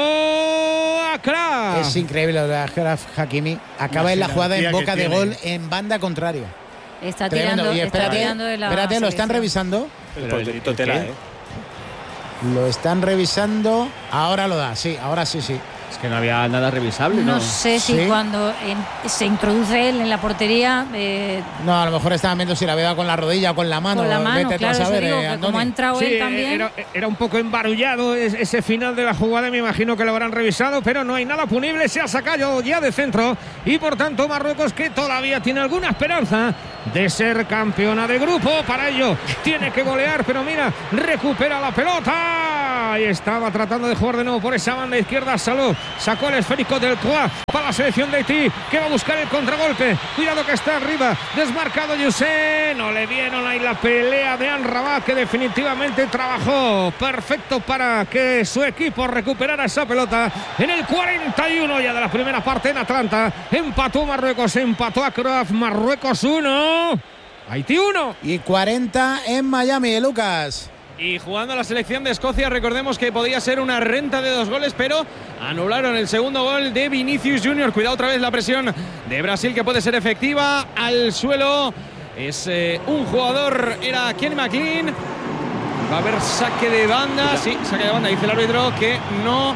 Akrab. Es increíble lo de Achraf Hakimi. Acaba en la jugada en jerarquía boca que de tiene. gol en banda contraria. Está Tremendo. tirando, Y está espérate, tirando de la espérate, lo están selección. revisando. El porterito tela, ¿eh? Lo están revisando. Ahora lo da, sí, ahora sí, sí. Es que no había nada revisable, ¿no? No sé si ¿Sí? cuando en- se introduce él en la portería. Eh, No, a lo mejor estaban viendo si la había dado con la rodilla o con la mano. con la mano, Vete tú a claro, eso saber, digo, eh, que Andoni. como ha entrado Sí, él también. era, era un poco embarullado ese final de la jugada, me imagino que lo habrán revisado, pero no hay nada punible, se ha sacado ya de centro y por tanto Marruecos, que todavía tiene alguna esperanza de ser campeona de grupo, para ello tiene que golear, pero mira, recupera la pelota y estaba tratando de jugar de nuevo por esa banda izquierda. Saló, sacó el esférico del Troyes para la selección de Haití, que va a buscar el contragolpe. Cuidado que está arriba, desmarcado Youssé, no le vieron ahí la pelea de Amrabat, que definitivamente trabajó perfecto para que su equipo recuperara esa pelota. En el cuarenta y uno ya de la primera parte en Atlanta, empató Marruecos, empató a Croaf. Marruecos uno, Haití uno. Y cuarenta en Miami, Lucas. Y jugando la selección de Escocia, recordemos que podía ser una renta de dos goles, pero anularon el segundo gol de Vinicius Junior. Cuidado otra vez la presión de Brasil, que puede ser efectiva. Al suelo es eh, un jugador, era Kenny McLean. Va a haber saque de banda. Sí, saque de banda, dice el árbitro que no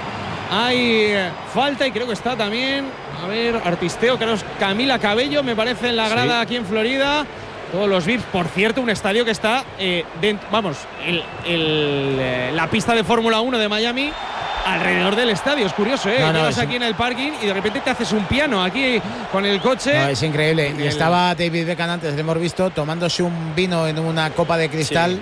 hay falta, y creo que está también, a ver, artisteo, creo que es Camila Cabello, me parece, en la grada, sí, aquí en Florida. Todos los V I Ps, por cierto, un estadio que está eh, dentro, vamos, el, el, eh, la pista de Fórmula uno de Miami alrededor del estadio. Es curioso, ¿eh? No, no, Llegas es aquí en el parking y de repente te haces un piano aquí con el coche. No, es increíble. Y El- estaba David Beckham antes, le hemos visto, tomándose un vino en una copa de cristal.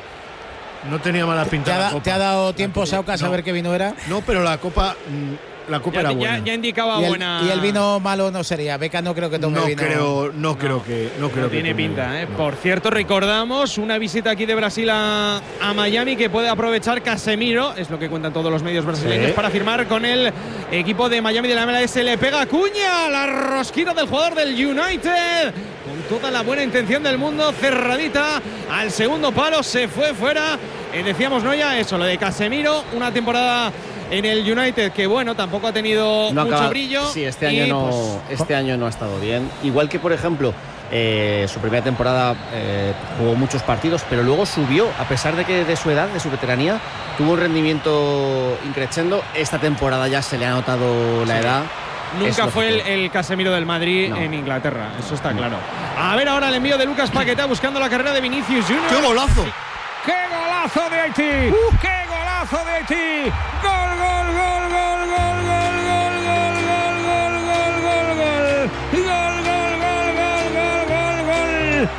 No tenía mala ¿Te, pinta ha, la da- copa. te ha dado La tiempo, copa. Sauca, a No. saber qué vino era? No, pero la copa, mm, la copa ya, era ya- buena. ya indicaba Y el, buena. y el vino malo no sería. Beckham no creo que tome no vino. creo, no, creo que, no creo No que tiene tome pinta, vino. ¿eh? No. Por cierto, recordamos una visita aquí de Brasil a, a Miami que puede aprovechar Casemiro, es lo que cuentan todos los medios brasileños, Sí. para firmar con el equipo de Miami de la M L S. Le pega Cuña, la rosquina del jugador del United, con toda la buena intención del mundo, cerradita al segundo palo, se fue fuera. Eh, decíamos, no ya eso, lo de Casemiro, una temporada en el United que, bueno, tampoco ha tenido No mucho acaba- brillo. Sí, este y, año no, pues, este año no ha estado bien. Igual que, por ejemplo, eh, su primera temporada eh, jugó muchos partidos, pero luego subió, a pesar de que de su edad, de su veteranía, tuvo un rendimiento increciendo. Esta temporada ya se le ha notado la Sí. edad. Nunca Es fue el, lógico. el Casemiro del Madrid No. en Inglaterra, eso está No. claro. A ver ahora el envío de Lucas Paquetá buscando la carrera de Vinicius Junior. ¡Qué golazo! ¡Qué golazo de Haití! ¡Qué golazo de Haití! ¡Gol, gol, gol, gol, gol, gol, gol, gol, gol, gol, gol, gol! ¡Gol, gol, gol, gol, gol, gol,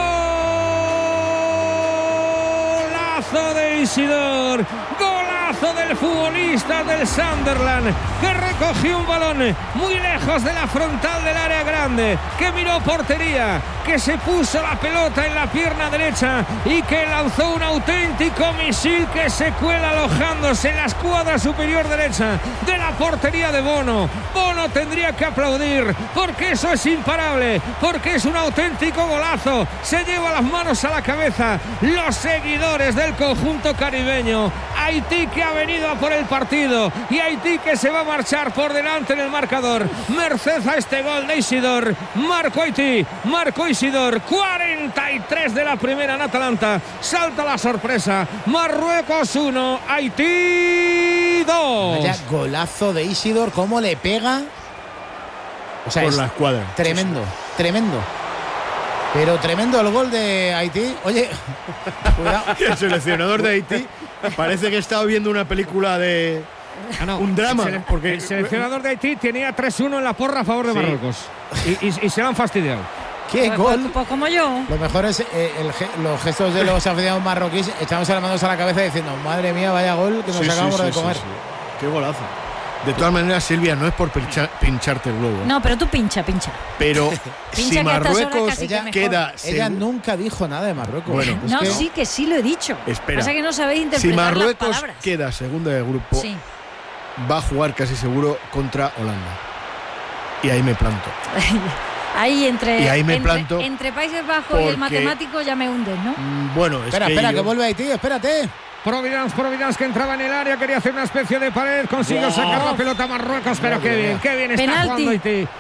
gol! ¡Golazo de Isidor! ¡Golazo del futbolista del Sunderland, que recogió un balón muy lejos de la frontal del área grande, que miró portería, que se puso la pelota en la pierna derecha y que lanzó un auténtico misil que se cuela alojándose en la escuadra superior derecha de la portería de Bono. Bono tendría que aplaudir, porque eso es imparable, porque es un auténtico golazo. Se lleva las manos a la cabeza los seguidores del conjunto caribeño. Haití, que ha venido a por el partido, y Haití, que se va a marchar por delante en el marcador merced a este gol de Isidor. Marco Haití, Marco Isidor, cuarenta y tres de la primera en Atalanta. Salta la sorpresa, Marruecos uno, Haití dos. Vaya golazo de Isidor, cómo le pega. O sea, Por es la escuadra. tremendo, tremendo. Pero tremendo el gol de Haití. Oye, cuidado. El seleccionador de Haití parece que estaba viendo una película de Ah, no. un drama. El, sele- porque el seleccionador de Haití tenía tres uno en la porra a favor de Sí. Marruecos. Y, y- y se lo han fastidiado. ¡Qué Pues, gol! pues- pues como yo. Lo mejor es eh, el ge- los gestos de los aficionados marroquíes, echándose las manos a la cabeza diciendo, madre mía, vaya gol que nos Sí, sí, acabamos sí, de sí, comer. sí. Qué golazo. De todas maneras, Silvia, no es por pincha- pincharte el globo, No, pero tú pincha, pincha. pero Pincha si que a estas horas Marruecos casi que mejor. queda Ella segu- nunca dijo nada de Marruecos. Bueno. Es No, que- sí que sí lo he dicho. Espera. Pasa que no sabéis interpretar si Marruecos las palabras. queda segunda de grupo, Sí. va a jugar casi seguro contra Holanda. Y ahí me planto. Ahí entre, Y ahí me entre, planto entre Países Bajos y el porque- matemático ya me hundes, ¿no? Mm, Bueno, es Espera, que espera, yo- que vuelve Haití, espérate. Providence, Providence, que entraba en el área, quería hacer una especie de pared, consiguió Wow. sacar la pelota a Marruecos, pero Madre qué bien, mía. qué bien está Penalti. jugando Haití.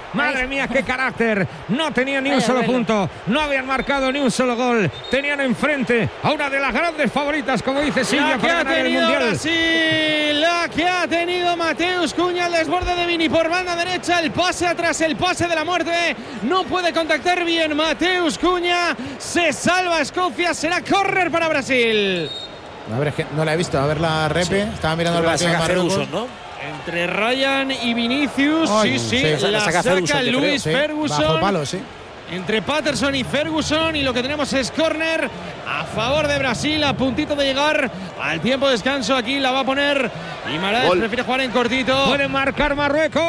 Madre mía, qué carácter. No tenía ni un Vaya solo duelo. punto. No habían marcado ni un solo gol. Tenían enfrente a una de las grandes favoritas, como dice Silvia, La que para ha ganar el tenido Mundial. Brasil, la que ha tenido Mateus Cunha, el desborde de Vini por banda derecha, el pase atrás, el pase de la muerte. No puede contactar bien Mateus Cunha. Se salva Escocia, será córner para Brasil. A ver, es que no la he visto. A ver la repe. Estaba mirando el La partido de saca Marruecos. Ferguson, ¿no? Entre Ryan y Vinicius, Ay, sí, sí, sí. la, La saca saca Ferguson, yo Luis Sí, Ferguson. bajo palo, sí. Entre Patterson y Ferguson, y lo que tenemos es córner a favor de Brasil, a puntito de llegar al tiempo de descanso. Aquí la va a poner Guimaraes, Gol. prefiere jugar en cortito. Puede marcar Marruecos.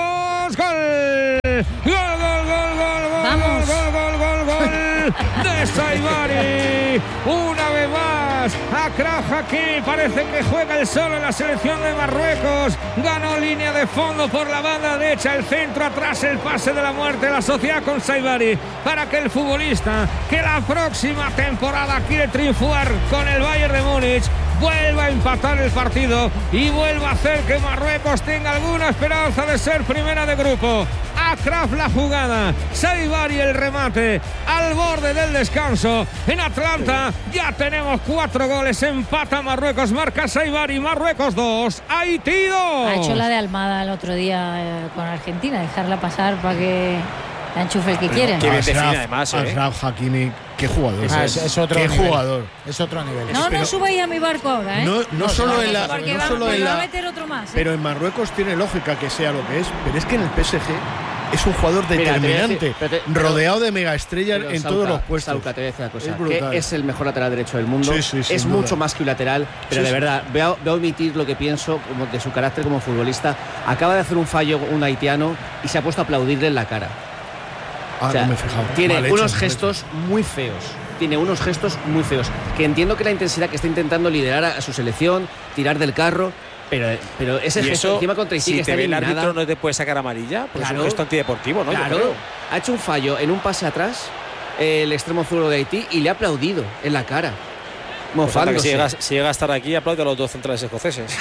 ¡Gol! ¡Gol, gol, gol, gol, gol! Vamos. ¡Gol, gol, gol, gol! De Saibari. Una vez más. Achraf Hakimi parece que juega el solo en la selección de Marruecos. Ganó línea de fondo por la banda derecha. El centro atrás, el pase de la muerte. La sociedad con Saibari para que el futbolista que la próxima temporada quiere triunfar con el Bayern de Múnich vuelva a empatar el partido y vuelva a hacer que Marruecos tenga alguna esperanza de ser primera de grupo. Achraf la jugada, Saibari el remate al borde del descanso. En Atlanta ya tenemos cuatro goles, empata Marruecos, marca Saibari, Marruecos dos, Haití dos. Ha hecho la de Almada el otro día eh, con Argentina, dejarla pasar para que la enchufe el que quiere. Qué bien define Achraf- además, ¿eh? Achraf Hakimi, qué jugador. Ah, es, es otro qué nivel. jugador. Es otro nivel. No, pero- no subáis a mi barco ahora, ¿eh? No, no solo en la, porque no va, solo porque en va a la, meter otro más. ¿eh? pero en Marruecos tiene lógica que sea lo que es, pero es que en el P S G es un jugador Mira, te voy a decir, determinante, pero te- pero- rodeado de megaestrellas Pero, en Sauca, todos los puestos. Sauca, te voy a decir una cosa, Es brutal. que es el mejor lateral derecho del mundo. Sí, sí, sin es duda. mucho más que un lateral, pero Sí, de sí. verdad, voy a, voy a omitir lo que pienso como de su carácter como futbolista. Acaba de hacer un fallo un haitiano y se ha puesto a aplaudirle en la cara. Ah, O sea, no me he fijado. tiene Mal hecho, unos mal gestos muy feos. Tiene unos gestos muy feos. Que entiendo que la intensidad que está intentando liderar a, a su selección, tirar del carro, pero, pero ese Y gesto eso, encima contra Haití si que te está ve el eliminada. árbitro, no te puede sacar amarilla, porque es Claro. un gesto antideportivo, ¿no? Yo Claro, creo. ha hecho un fallo en un pase atrás eh, el extremo zurdo de Haití y le ha aplaudido en la cara. Pues falta que Mofándose. si, llega, si llega a estar aquí, aplaude a los dos centrales escoceses.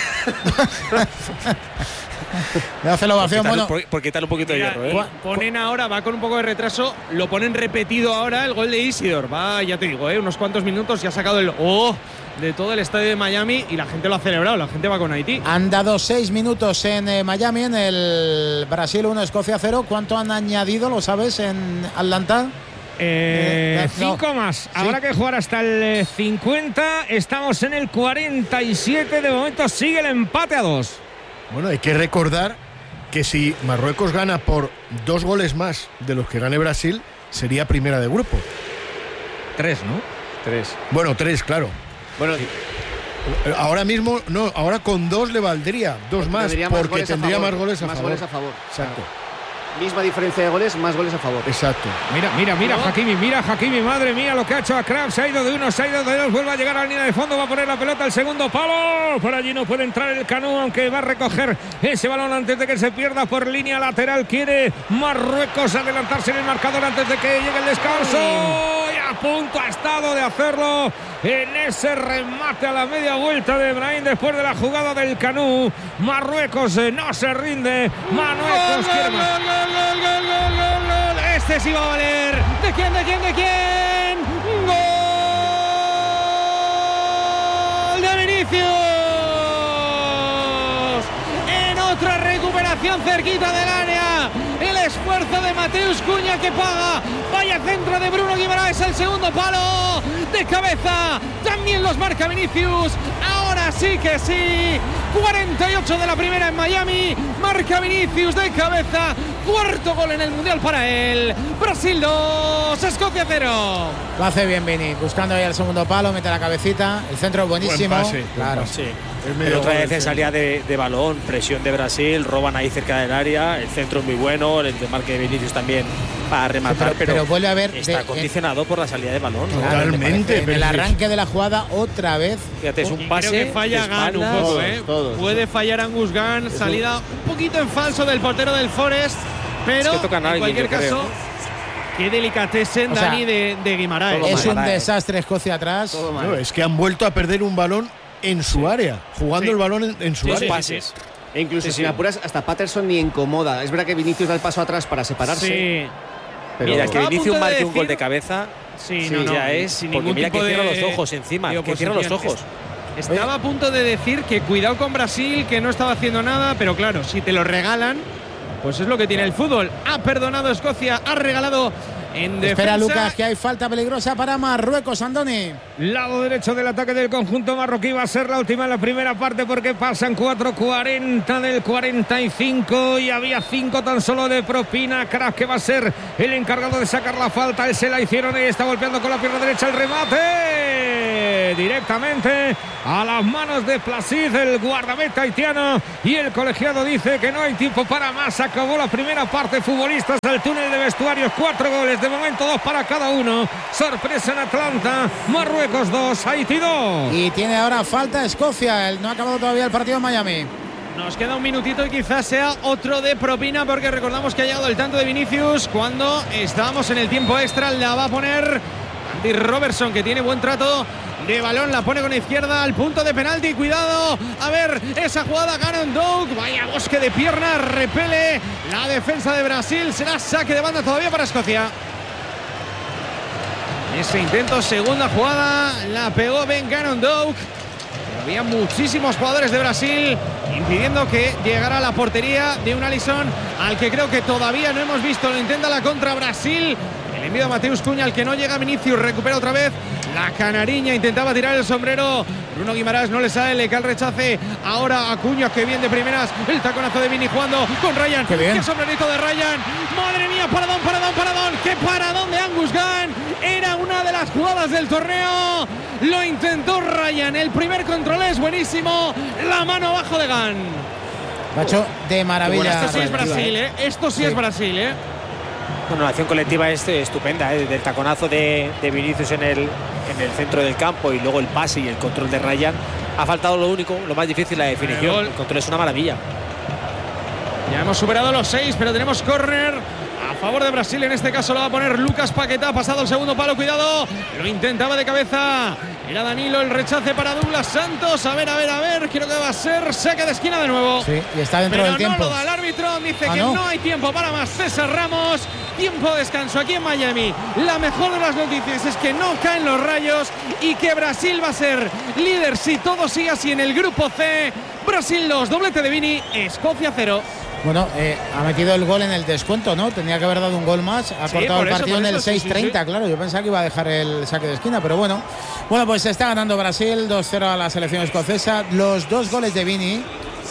Le hace la Por ovación. quitarle- Bueno, por, por quitarle un poquito Mira, de hierro, ¿eh? cua- ponen ahora, va con un poco de retraso, lo ponen repetido ahora el gol de Isidor. Va, ya te digo, ¿eh? unos cuantos minutos y ha sacado el oh de todo el estadio de Miami y la gente lo ha celebrado, la gente va con Haití. han dado seis minutos en eh, Miami, en el Brasil uno, Escocia cero. ¿Cuánto han añadido, lo sabes, en Atlanta? Eh, Eh, no. cinco más. Habrá que jugar hasta el eh, cincuenta. Estamos en el cuarenta y siete. De momento sigue el empate a dos. Bueno, hay que recordar que si Marruecos gana por dos goles más de los que gane Brasil, sería primera de grupo. Tres, ¿no? Tres. Bueno, tres, claro. Bueno, Ahora mismo, no, ahora con dos le valdría, dos más, tendría más porque goles a tendría favor, más goles a más favor. goles a favor. Exacto, Misma diferencia de goles, más goles a favor. exacto. Mira, mira, mira, Hakimi, mira, Hakimi, madre mía, lo que ha hecho Achraf. Se ha ido de uno, se ha ido de dos, vuelve a llegar a la línea de fondo, va a poner la pelota al segundo palo. Por allí no puede entrar el Canú, aunque va a recoger ese balón antes de que se pierda por línea lateral. Quiere Marruecos adelantarse en el marcador antes de que llegue el descanso. Y a punto ha estado de hacerlo en ese remate a la media vuelta de Brahim después de la jugada del Canú. Marruecos eh, no se rinde. Marruecos quiere más. Gol, gol, gol, gol, gol, gol. Este sí va a valer. ¿De quién, de quién, de quién? ¡Gol de Vinicius! En otra recuperación cerquita del área. El esfuerzo de Mateus Cunha que paga. Vaya centro de Bruno Guimaraes al segundo palo. De cabeza. También los marca Vinicius. Ahora sí que sí. cuarenta y ocho de la primera en Miami. Marca Vinicius de cabeza. Cuarto gol en el Mundial para él. Brasil dos, Escocia cero. Lo hace bien Vini, buscando ahí el segundo palo, mete la cabecita, el centro buenísimo. Buen pase, claro. buen pase. Sí. Es medio Pero otra gol vez el en salida de, de balón, presión de Brasil, roban ahí cerca del área, el centro es muy bueno, el de marque de Vinicius también para rematar, Sí, pero- pero vuelve a haber está de- condicionado por la salida de balón. ¿no? Claro, Totalmente, me parece, en el pero- arranque de la jugada otra vez. Fíjate, es un Y pase creo que falla de Gan un espaldas. poco, Todos, ¿eh? todos. Puede fallar Angus Gan, salida un poquito en falso del portero del Forest, pero Es que tocan a en alguien, cualquier yo creo. caso, qué delicatessen, O sea, Dani, de, de Guimaraes. todo Es un mal, eh. desastre Escocia atrás. Todo mal. No, es que han vuelto a perder un balón en su área, jugando Sí. el balón en, en su Sí, área. Dos pases. E incluso Sí, si sí. me apuras, hasta Patterson ni incomoda. Es verdad que Vinicius da el paso atrás para separarse. Sí. Pero Mira, que Estaba a Vinicius punto de marque un gol decir- de cabeza. Sí, Sí, no, no, ya es. sin Porque ningún mira que tipo cierra de- los ojos encima. de Que cierra los oposición. ojos. Estaba a punto de decir que cuidado con Brasil, que no estaba haciendo nada, pero claro, si te lo regalan, pues es lo que tiene el fútbol. Ha perdonado Escocia, ha regalado en defensa. Espera, Lucas, que hay falta peligrosa para Marruecos, Andoni. Lado derecho del ataque del conjunto marroquí va a ser la última en la primera parte porque pasan cuatro cuarenta del cuarenta y cinco y había cinco tan solo de propina. Kraft, que va a ser el encargado de sacar la falta, él se la hicieron y está golpeando con la pierna derecha el remate directamente a las manos de Placid, el guardameta haitiano, y el colegiado dice que no hay tiempo para más. Acabó la primera parte. Futbolistas al túnel de vestuarios, cuatro goles de momento, dos para cada uno. Sorpresa en Atlanta, Marruecos dos, Haití dos. Y tiene ahora falta Escocia. No ha acabado todavía el partido en Miami. Nos queda un minutito y quizás sea otro de propina, porque recordamos que ha llegado el tanto de Vinicius cuando estábamos en el tiempo extra. La va a poner Andy Robertson, que tiene buen trato de balón, la pone con izquierda al punto de penalti. Cuidado, a ver esa jugada. Gannon Doug, vaya bosque de piernas, repele la defensa de Brasil. Será saque de banda todavía para Escocia. Ese intento, segunda jugada, la pegó Ben Gannon Doug. Había muchísimos jugadores de Brasil impidiendo que llegara a la portería de un Alisson al que creo que todavía no hemos visto. Lo intenta la contra Brasil. El envío a Mateus Cunha, al que no llega Vinicius. Recupera otra vez la canariña. Intentaba tirar el sombrero. Bruno Guimaraes no le sale. Le cae el rechace ahora a Cunha, que bien de primeras. El taconazo de Vini jugando con Ryan. Qué bien. Qué sombrerito de Ryan. Madre mía, paradón, paradón, paradón. Qué paradón de Angus Gunn. Era una de las jugadas del torneo. Lo intentó Ryan. El primer control es buenísimo. La mano abajo de Gunn. Lo ha hecho de maravilla. Esto sí es Brasil, ¿eh? Esto sí, Sí. es Brasil, ¿eh? Bueno, la acción colectiva es eh, estupenda, ¿eh? Del taconazo de, de Vinicius en el, en el centro del campo y luego el pase y el control de Ryan. Ha faltado lo único, lo más difícil, la definición. gol. El control es una maravilla. Ya hemos superado los seis, pero tenemos córner a favor de Brasil. En este caso lo va a poner Lucas Paquetá. Pasado el segundo palo, cuidado. Lo intentaba de cabeza. Era Danilo, el rechace para Douglas Santos. A ver, a ver, a ver. Creo que va a ser saque de esquina de nuevo. Sí, y está dentro Pero del tiempo. no lo da el árbitro. Dice Ah, que ¿no? no hay tiempo para más. César Ramos. Tiempo de descanso aquí en Miami. La mejor de las noticias es que no caen los rayos y que Brasil va a ser líder si todo sigue así en el grupo C. Brasil dos, doblete de Vini, Escocia cero. Bueno, eh, ha metido el gol en el descuento, ¿no? Tenía que haber dado un gol más. Ha Sí, cortado por el eso, partido por en el eso, sí, seis treinta, sí, sí. claro. Yo pensaba que iba a dejar el saque de esquina, pero bueno. Bueno, pues está ganando Brasil dos cero a la selección escocesa. Los dos goles de Vini.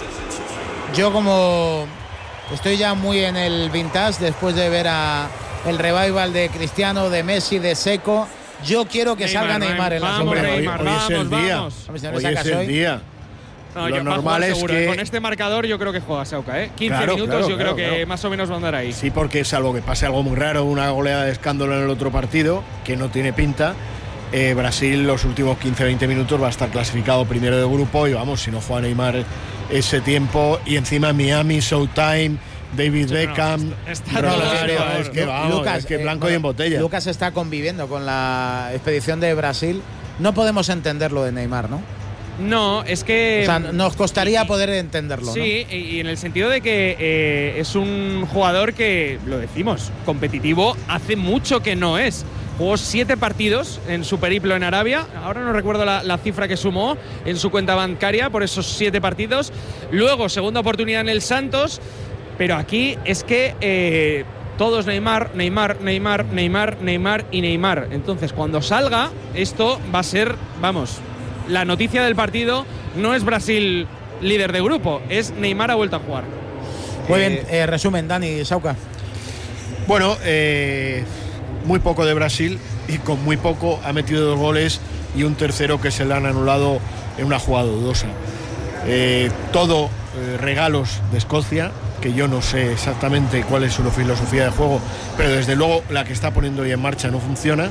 Yo como estoy ya muy en el vintage después de ver a el revival de Cristiano, de Messi, de Seco. Yo quiero que Neymar, salga Neymar en la vamos, segunda. Hombre, hoy, Neymar, hoy es el vamos, día. vamos. Hombre, si no le Hoy es sacas el hoy. día. No, Lo yo- va a jugar normal es seguro, ¿eh? que- Con este marcador yo creo que juega Sauca, ¿eh? quince Claro, minutos claro, yo creo claro, que claro. más o menos va a andar ahí. Sí, porque salvo que pase algo muy raro, una goleada de escándalo en el otro partido, que no tiene pinta, eh, Brasil los últimos quince veinte minutos va a estar clasificado primero de grupo y vamos, si no juega Neymar ese tiempo y encima Miami, Showtime, David Beckham, está- está Romario, todo claro. es que vamos, Lucas, es que eh, blanco bueno, y en botella. Lucas está conviviendo con la expedición de Brasil. No podemos entender lo de Neymar, ¿no? No, es que. O sea, nos costaría y- poder entenderlo, Sí, y y en el sentido de que eh, es un jugador que, lo decimos, competitivo, hace mucho que no es. Jugó siete partidos en su periplo en Arabia. Ahora no recuerdo la, la cifra que sumó en su cuenta bancaria por esos siete partidos. Luego, segunda oportunidad en el Santos. Pero aquí es que eh, todos Neymar, Neymar, Neymar, Neymar, Neymar y Neymar. Entonces, cuando salga, esto va a ser, vamos, la noticia del partido no es Brasil líder de grupo, es Neymar ha vuelto a jugar. Muy Eh, bien, eh, resumen, Dani, Sauca. Bueno, eh, muy poco de Brasil y con muy poco ha metido dos goles y un tercero que se le han anulado en una jugada dudosa. Eh, todo eh, regalos de Escocia, que yo no sé exactamente cuál es su filosofía de juego, pero desde luego la que está poniendo hoy en marcha no funciona.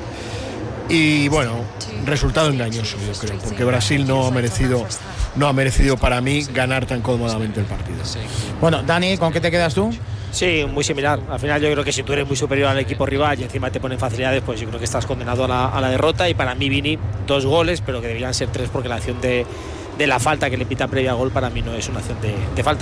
Y bueno, resultado engañoso, yo creo, porque Brasil no ha merecido, no ha merecido para mí ganar tan cómodamente el partido. Bueno, Dani, ¿con qué te quedas tú? Sí, muy similar. Al final yo creo que si tú eres muy superior al equipo rival y encima te ponen facilidades, pues yo creo que estás condenado a la, a la derrota. Y para mí Vini, dos goles, pero que deberían ser tres porque la acción de, de la falta que le pita previa gol, para mí no es una acción de, de falta.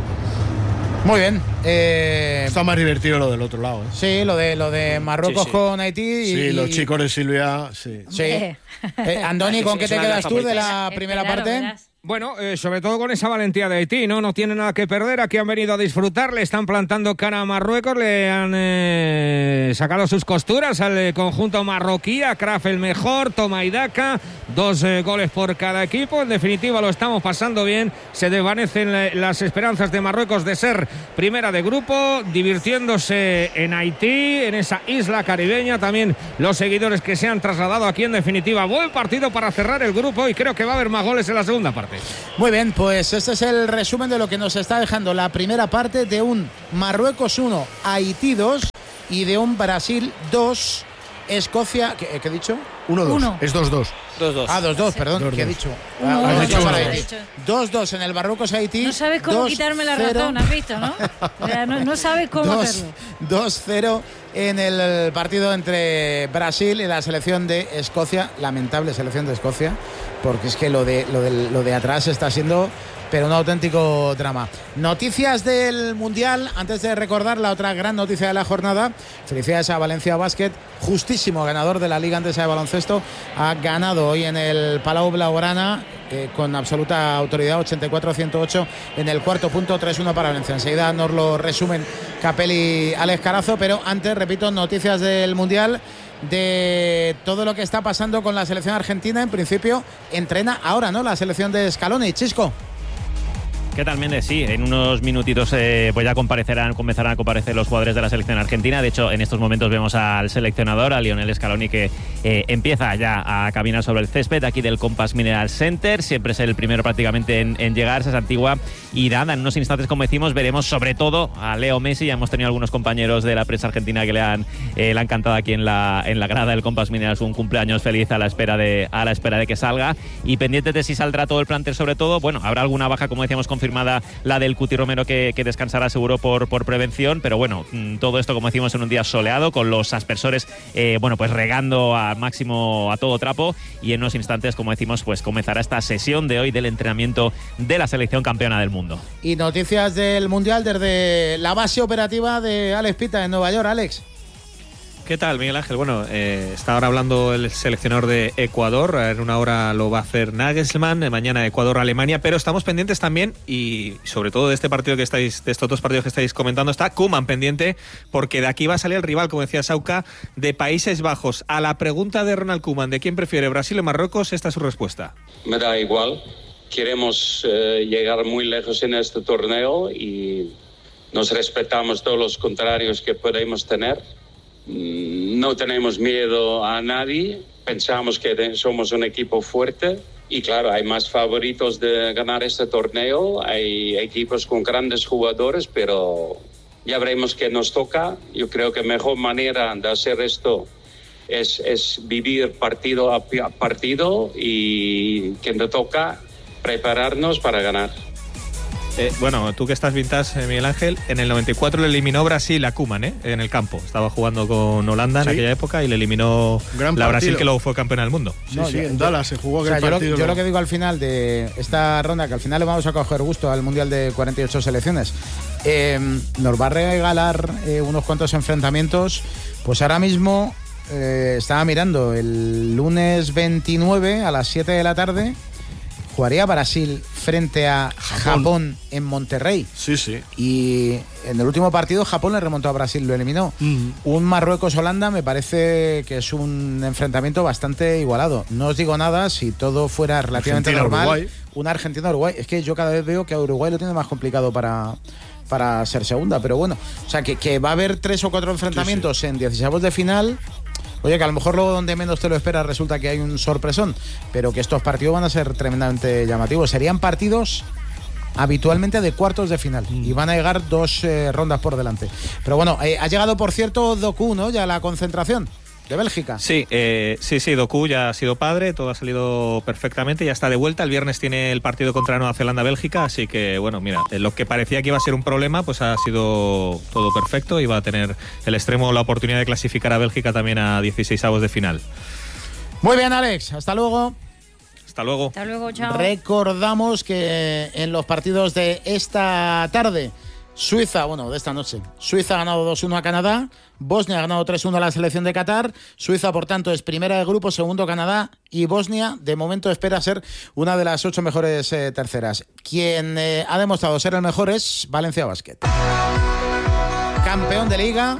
Muy bien. Eh, Está más divertido lo del otro lado. ¿eh? Sí, lo de lo de Marruecos sí, sí. con Haití. Y, sí, los chicos de Silvia, sí. Sí. Eh, Andoni, ¿con qué te quedas tú de la primera parte? Verás. Bueno, eh, sobre todo con esa valentía de Haití, ¿no? No tienen nada que perder, aquí han venido a disfrutar, le están plantando cara a Marruecos, le han eh, sacado sus costuras al eh, conjunto marroquí, a Kraf el mejor, Toma y Daka, dos eh, goles por cada equipo, en definitiva lo estamos pasando bien, se desvanecen eh, las esperanzas de Marruecos de ser primera de grupo, divirtiéndose en Haití, en esa isla caribeña, también los seguidores que se han trasladado aquí, en definitiva, buen partido para cerrar el grupo y creo que va a haber más goles en la segunda parte. Muy bien, pues este es el resumen de lo que nos está dejando la primera parte de un Marruecos uno, Haití dos y de un Brasil dos, Escocia... ¿Qué, qué he dicho? uno dos, es dos dos. dos dos. Ah, dos dos, perdón, dos, ¿qué he dos. dicho? Uno, ah, uno, dicho dos, dicho. dos dos en el Marruecos Haití. No sabes cómo dos, quitarme la cero. razón, has visto, ¿no? O sea, no, no sabes cómo dos, hacerlo. dos cero en el partido entre Brasil y la selección de Escocia, lamentable selección de Escocia, porque es que lo de, lo de, lo de atrás está siendo pero un auténtico drama. Noticias del Mundial, antes de recordar la otra gran noticia de la jornada. Felicidades a Valencia Basket, justísimo ganador de la Liga Andesa de Baloncesto, ha ganado hoy en el Palau Blaugrana eh, con absoluta autoridad, ochenta y cuatro a ciento ocho en el cuarto punto, tres uno para Valencia. Enseguida nos lo resumen Capel y Alex Carazo, pero antes, repito, noticias del Mundial, de todo lo que está pasando con la selección argentina. En principio entrena ahora, ¿no?, la selección de Scaloni. Chisco. ¿Qué tal, Méndez? Sí, en unos minutitos eh, pues ya comparecerán, comenzarán a comparecer los jugadores de la selección argentina. De hecho, en estos momentos vemos al seleccionador, a Lionel Scaloni, que eh, empieza ya a caminar sobre el césped aquí del Compass Mineral Center. Siempre es el primero prácticamente en, en llegar, es Antigua. Y nada, en unos instantes, como decimos, veremos sobre todo a Leo Messi. Ya hemos tenido algunos compañeros de la prensa argentina que le han, eh, le han cantado aquí en la, en la grada del Compass Mineral un cumpleaños feliz a la espera de, a la espera de que salga. Y pendientes de si saldrá todo el plantel, sobre todo. Bueno, habrá alguna baja, como decíamos, con confirmada la del Cuti Romero, que, que descansará seguro por, por prevención, pero bueno, todo esto, como decimos, en un día soleado, con los aspersores eh, bueno, pues regando al máximo a todo trapo, y en unos instantes, como decimos, pues comenzará esta sesión de hoy del entrenamiento de la selección campeona del mundo. Y noticias del Mundial desde la base operativa de Alex Pita en Nueva York. Alex. ¿Qué tal, Miguel Ángel? Bueno, eh, está ahora hablando el seleccionador de Ecuador. En una hora lo va a hacer Nagelsmann, mañana Ecuador-Alemania, pero estamos pendientes también, y sobre todo de este partido que estáis, de estos dos partidos que estáis comentando, está Koeman pendiente, porque de aquí va a salir el rival, como decía Sauca, de Países Bajos. A la pregunta de Ronald Koeman de quién prefiere, Brasil o Marruecos, esta es su respuesta. Me da igual. Queremos eh, llegar muy lejos en este torneo y nos respetamos todos los contrarios que podemos tener. No tenemos miedo a nadie, pensamos que somos un equipo fuerte y claro, hay más favoritos de ganar este torneo, hay equipos con grandes jugadores, pero ya veremos qué nos toca. Yo creo que la mejor manera de hacer esto es, es vivir partido a partido y quien te toca prepararnos para ganar. Eh, bueno, tú que estás vintage, Miguel Ángel, en el noventa y cuatro le eliminó Brasil a Koeman, ¿eh? En el campo. Estaba jugando con Holanda en ¿Sí? aquella época y le eliminó Gran la partido. Brasil, que luego fue campeona del mundo. Sí, no, sí, en Dallas se jugó aquel o sea, yo partido. Lo, yo lo que digo al final de esta ronda, que al final le vamos a coger gusto al Mundial de cuarenta y ocho selecciones, eh, nos va a regalar eh, unos cuantos enfrentamientos. Pues ahora mismo eh, estaba mirando, el lunes veintinueve a las siete de la tarde jugaría Brasil frente a Japón. Japón en Monterrey. Sí, sí. Y en el último partido Japón le remontó a Brasil, lo eliminó. Uh-huh. Un Marruecos-Holanda me parece que es un enfrentamiento bastante igualado. No os digo nada si todo fuera relativamente Argentina, normal. Uruguay. Un Argentina-Uruguay. Es que yo cada vez veo que a Uruguay lo tiene más complicado para, para ser segunda, pero bueno. O sea, que, que va a haber tres o cuatro enfrentamientos sí, sí. en dieciseavos de final. Oye, que a lo mejor luego donde menos te lo esperas resulta que hay un sorpresón, pero que estos partidos van a ser tremendamente llamativos. Serían partidos habitualmente de cuartos de final mm. y van a llegar dos eh, rondas por delante. Pero bueno, eh, ha llegado, por cierto, Doku, ¿no? Ya a la concentración de Bélgica. Sí, eh, sí, sí, Doku ya ha sido padre, todo ha salido perfectamente, ya está de vuelta. El viernes tiene el partido contra Nueva Zelanda-Bélgica, así que, bueno, mira, lo que parecía que iba a ser un problema, pues ha sido todo perfecto y va a tener el extremo la oportunidad de clasificar a Bélgica también a dieciseisavos de final. Muy bien, Alex, hasta luego. Hasta luego. Hasta luego, chao. Recordamos que en los partidos de esta tarde, Suiza, bueno, de esta noche, Suiza ha ganado dos uno a Canadá, Bosnia ha ganado tres uno a la selección de Qatar, Suiza, por tanto, es primera de grupo, segundo Canadá, y Bosnia, de momento, espera ser una de las ocho mejores eh, terceras. Quien eh, ha demostrado ser el mejor es Valencia Basket. Campeón de Liga,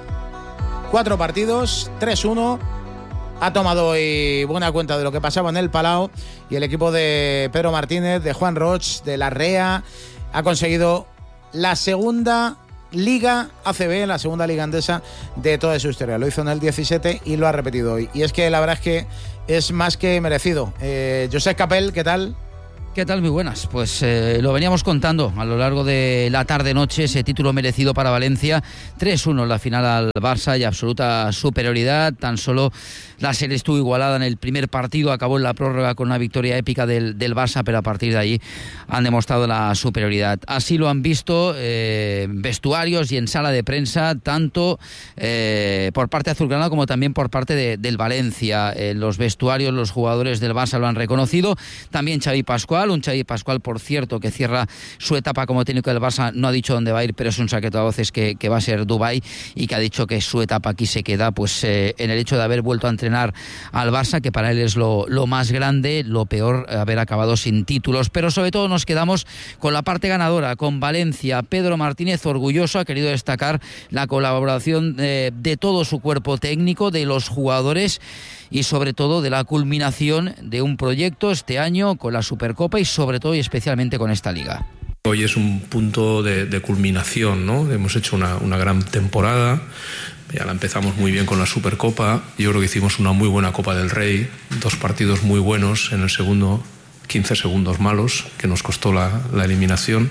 cuatro partidos, tres uno. Ha tomado hoy buena cuenta de lo que pasaba en el Palau y el equipo de Pedro Martínez, de Juan Roch, de Larrea, ha conseguido la segunda Liga A C B, la segunda Liga Andesa de toda su historia. Lo hizo en el diecisiete y lo ha repetido hoy. Y es que la verdad es que es más que merecido. Eh, Josep Capel, ¿qué tal? ¿Qué tal? Muy buenas. Pues eh, lo veníamos contando a lo largo de la tarde-noche, ese título merecido para Valencia. tres uno en la final al Barça y absoluta superioridad. Tan solo la serie estuvo igualada en el primer partido, acabó en la prórroga con una victoria épica del, del Barça, pero a partir de ahí han demostrado la superioridad. Así lo han visto eh, vestuarios y en sala de prensa, tanto eh, por parte azulgrana como también por parte de, del Valencia. En los vestuarios los jugadores del Barça lo han reconocido. También Xavi Pascual. Un Xavi Pascual, por cierto, que cierra su etapa como técnico del Barça, no ha dicho dónde va a ir, pero es un secreto a voces que, que va a ser Dubái y que ha dicho que su etapa aquí se queda pues eh, en el hecho de haber vuelto a entrenar al Barça, que para él es lo, lo más grande, lo peor, haber acabado sin títulos. Pero sobre todo nos quedamos con la parte ganadora, con Valencia. Pedro Martínez, orgulloso, ha querido destacar la colaboración eh, de todo su cuerpo técnico, de los jugadores y sobre todo de la culminación de un proyecto este año con la Supercopa y sobre todo y especialmente con esta liga. Hoy es un punto de, de culminación, ¿no? Hemos hecho una, una gran temporada, ya la empezamos muy bien con la Supercopa, yo creo que hicimos una muy buena Copa del Rey, dos partidos muy buenos, en el segundo quince segundos malos, que nos costó la, la eliminación,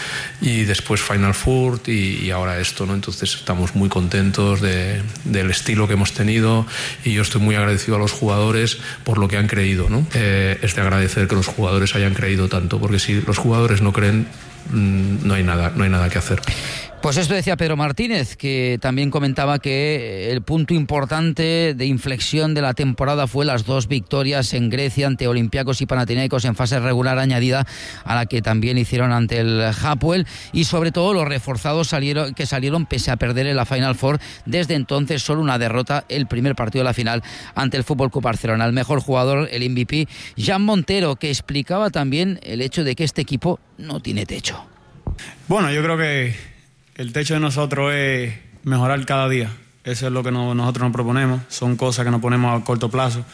y después Final Four y, y ahora esto, ¿no? Entonces estamos muy contentos de, del estilo que hemos tenido y yo estoy muy agradecido a los jugadores por lo que han creído, ¿no? Eh, es de agradecer que los jugadores hayan creído tanto, porque si los jugadores no creen, mmm, no hay nada, no hay nada que hacer. Pues esto decía Pedro Martínez, que también comentaba que el punto importante de inflexión de la temporada fue las dos victorias en Grecia ante Olympiacos y Panathinaikos en fase regular añadida a la que también hicieron ante el Hapoel, y sobre todo los reforzados salieron, que salieron pese a perder en la Final Four. Desde entonces solo una derrota, el primer partido de la final ante el F C Barcelona. El mejor jugador, el M V P, Jan Montero, que explicaba también el hecho de que este equipo no tiene techo. Bueno, yo creo que el techo de nosotros es mejorar cada día. Eso es lo que no, nosotros nos proponemos. Son cosas que nos ponemos a corto plazo.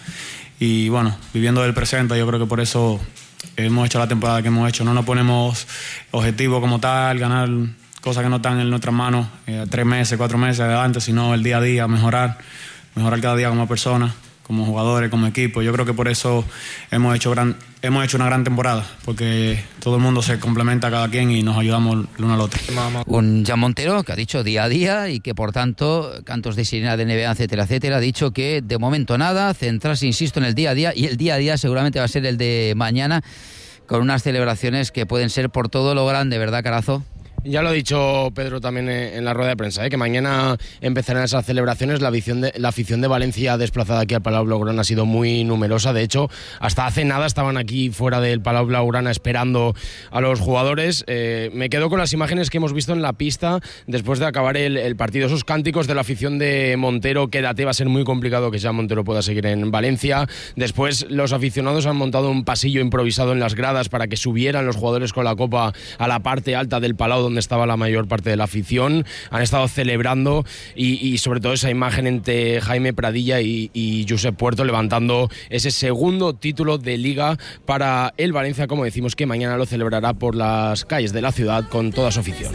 Y bueno, viviendo del presente, yo creo que por eso hemos hecho la temporada que hemos hecho. No nos ponemos objetivos como tal, ganar cosas que no están en nuestras manos, eh, tres meses, cuatro meses adelante, sino el día a día, mejorar, mejorar cada día como persona, como jugadores, como equipo. Yo creo que por eso hemos hecho gran, hemos hecho una gran temporada, porque todo el mundo se complementa a cada quien y nos ayudamos el uno al otro. Un Jan Montero que ha dicho día a día y que por tanto, cantos de sirena de N B A, etcétera, etcétera, ha dicho que de momento nada, centrarse, insisto, en el día a día, y el día a día seguramente va a ser el de mañana, con unas celebraciones que pueden ser por todo lo grande, ¿verdad, Carazo? Ya lo ha dicho Pedro también en la rueda de prensa, ¿eh? que mañana empezarán esas celebraciones. La afición, de, la afición de Valencia desplazada aquí al Palau Blaugrana ha sido muy numerosa. De hecho, hasta hace nada estaban aquí fuera del Palau Blaugrana esperando a los jugadores. Eh, me quedo con las imágenes que hemos visto en la pista después de acabar el, el partido. Esos cánticos de la afición de Montero, quédate, va a ser muy complicado que ya Montero pueda seguir en Valencia. Después los aficionados han montado un pasillo improvisado en las gradas para que subieran los jugadores con la copa a la parte alta del Palau, donde estaba la mayor parte de la afición. Han estado celebrando y, y sobre todo esa imagen entre Jaime Pradilla y, y Josep Puerto levantando ese segundo título de Liga para el Valencia, como decimos, que mañana lo celebrará por las calles de la ciudad con toda su afición.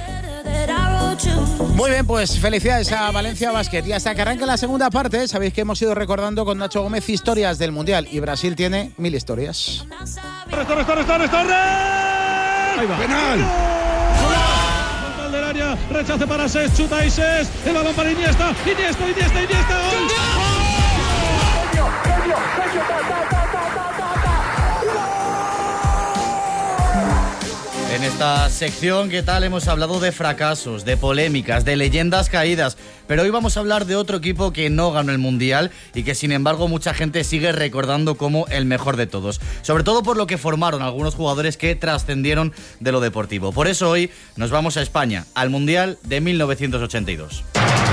Muy bien, pues felicidades a Valencia Basket. Y hasta que arranque la segunda parte, sabéis que hemos ido recordando con Nacho Gómez historias del Mundial y Brasil tiene mil historias. ¡Torres, Torres, Torres, Torres, Torres! Ahí va. ¡Penal! Del área, rechace para Ses, chuta y Ses, el balón para Iniesta, Iniesta, Iniesta, Iniesta, ¡gol! En esta sección, ¿qué tal? Hemos hablado de fracasos, de polémicas, de leyendas caídas, pero hoy vamos a hablar de otro equipo que no ganó el Mundial y que sin embargo mucha gente sigue recordando como el mejor de todos, sobre todo por lo que formaron algunos jugadores que trascendieron de lo deportivo. Por eso hoy nos vamos a España, al Mundial de mil novecientos ochenta y dos.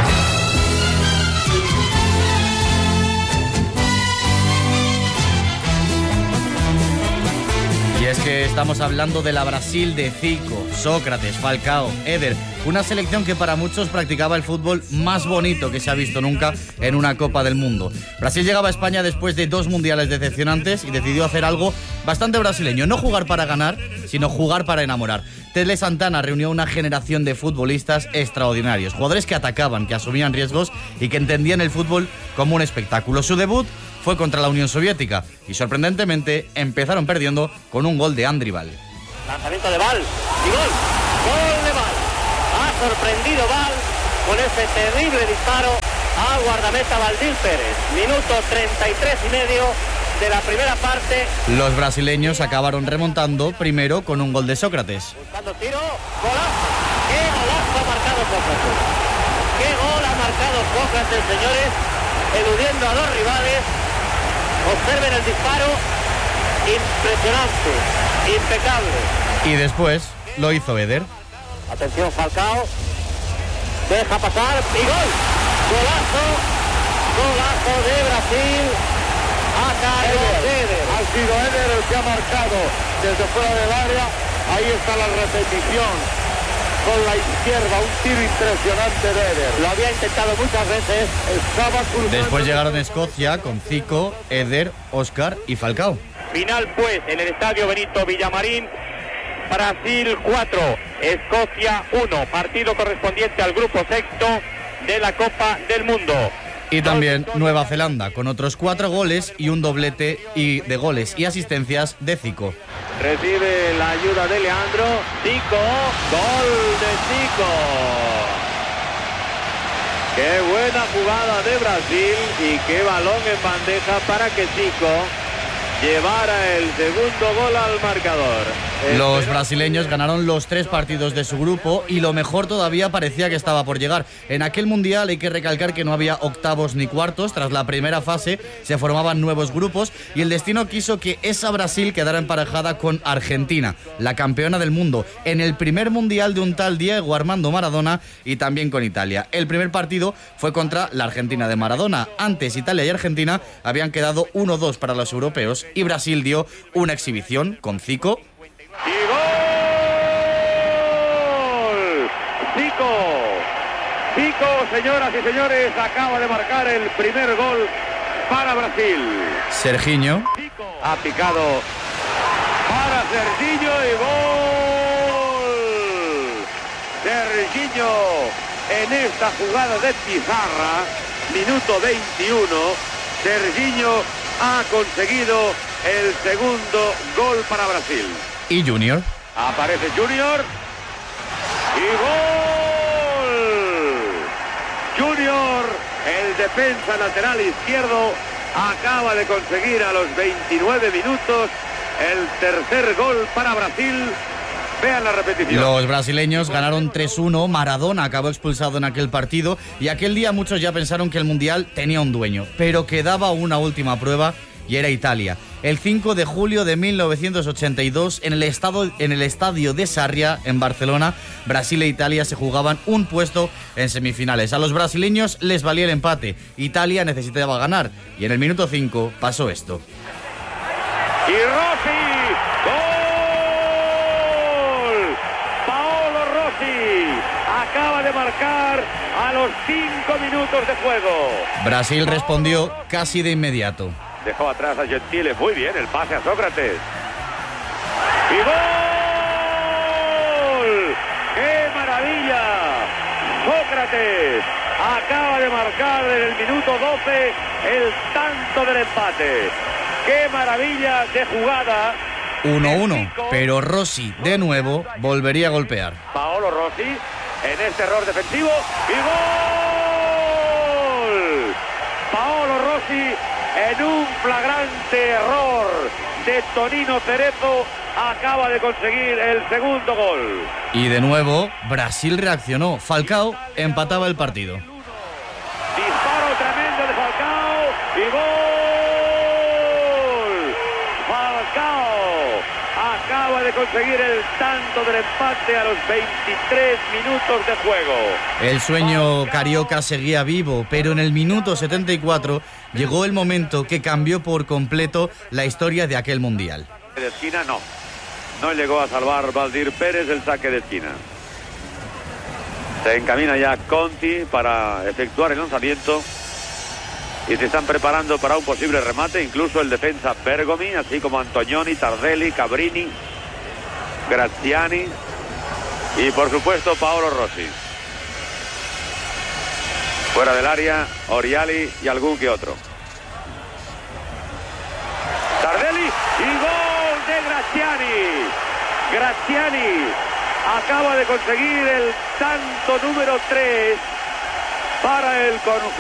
Y es que estamos hablando de la Brasil de Zico, Sócrates, Falcao, Éder, una selección que para muchos practicaba el fútbol más bonito que se ha visto nunca en una Copa del Mundo. Brasil llegaba a España después de dos mundiales decepcionantes y decidió hacer algo bastante brasileño, no jugar para ganar, sino jugar para enamorar. Tele Santana reunió una generación de futbolistas extraordinarios, jugadores que atacaban, que asumían riesgos y que entendían el fútbol como un espectáculo. Su debut fue contra la Unión Soviética y sorprendentemente empezaron perdiendo con un gol de Andrival. Lanzamiento de Val y gol, gol de Val. Ha sorprendido Val con ese terrible disparo al guardameta Valdir Pérez. Minuto treinta y tres y medio de la primera parte. Los brasileños acabaron remontando primero con un gol de Sócrates. Buscando tiro, golazo. ¡Qué golazo ha marcado Sócrates! ¡Qué gol ha marcado Sócrates, señores! Eludiendo a dos rivales. Observen el disparo, impresionante, impecable. Y después lo hizo Éder. Atención Falcao, deja pasar y gol. Golazo, golazo de Brasil. A cargo de Éder. Ha sido Éder el que ha marcado desde fuera del área. Ahí está la repetición. Con la izquierda, un tiro impresionante de Éder. Lo había intentado muchas veces. Estaba cruzando. Después llegaron Escocia con Zico, Éder, Óscar y Falcao. Final pues en el estadio Benito Villamarín. Brasil cuatro, Escocia uno. Partido correspondiente al grupo sexto de la Copa del Mundo. Y también Nueva Zelanda, con otros cuatro goles y un doblete y de goles y asistencias de Zico. Recibe la ayuda de Leandro. Zico, gol de Zico. Qué buena jugada de Brasil y qué balón en bandeja para que Zico llevara el segundo gol al marcador. Los brasileños ganaron los tres partidos de su grupo y lo mejor todavía parecía que estaba por llegar. En aquel mundial hay que recalcar que no había octavos ni cuartos. Tras la primera fase se formaban nuevos grupos y el destino quiso que esa Brasil quedara emparejada con Argentina, la campeona del mundo, en el primer mundial de un tal Diego Armando Maradona, y también con Italia. El primer partido fue contra la Argentina de Maradona. Antes Italia y Argentina habían quedado uno dos para los europeos y Brasil dio una exhibición con Zico. ¡Y gol! Zico. Zico, señoras y señores, acaba de marcar el primer gol para Brasil. Serginho. Ha picado para Serginho y gol. Serginho en esta jugada de pizarra, minuto veintiuno. Serginho ha conseguido el segundo gol para Brasil. Y Junior. Aparece Junior. Y gol. Junior, el defensa lateral izquierdo, acaba de conseguir a los veintinueve minutos el tercer gol para Brasil. Vean la repetición. Los brasileños ganaron tres uno, Maradona acabó expulsado en aquel partido y aquel día muchos ya pensaron que el Mundial tenía un dueño, pero quedaba una última prueba y era Italia. El cinco de julio de mil novecientos ochenta y dos, en el, estado, en el estadio de Sarria, en Barcelona, Brasil e Italia se jugaban un puesto en semifinales. A los brasileños les valía el empate. Italia necesitaba ganar y en el minuto cinco pasó esto. Y Rossi, gol. Paolo Rossi acaba de marcar a los cinco minutos de juego. Brasil respondió casi de inmediato. Dejó atrás a Gentile, muy bien, el pase a Sócrates. ¡Y gol! ¡Qué maravilla! Sócrates acaba de marcar en el minuto doce el tanto del empate. ¡Qué maravilla de jugada! uno uno, pero Rossi de nuevo volvería a golpear. Paolo Rossi en este error defensivo y gol. Paolo Rossi en un flagrante error de Tonino Cerezo acaba de conseguir el segundo gol. Y de nuevo, Brasil reaccionó. Falcao empataba el partido. Disparo tremendo de Falcao y gol. Falcao acaba de conseguir el tanto del empate a los veintitrés minutos de juego. El sueño carioca seguía vivo, pero en el minuto setenta y cuatro llegó el momento que cambió por completo la historia de aquel mundial. De esquina no, no llegó a salvar Valdir Pérez el saque de esquina. Se encamina ya Conti para efectuar el lanzamiento y se están preparando para un posible remate, incluso el defensa Bergomi, así como Antonioni, Tardelli, Cabrini, Graziani y por supuesto Paolo Rossi. Fuera del área, Oriali y algún que otro. Tardelli y gol de Graziani. Graziani acaba de conseguir el tanto número tres para el conjunto.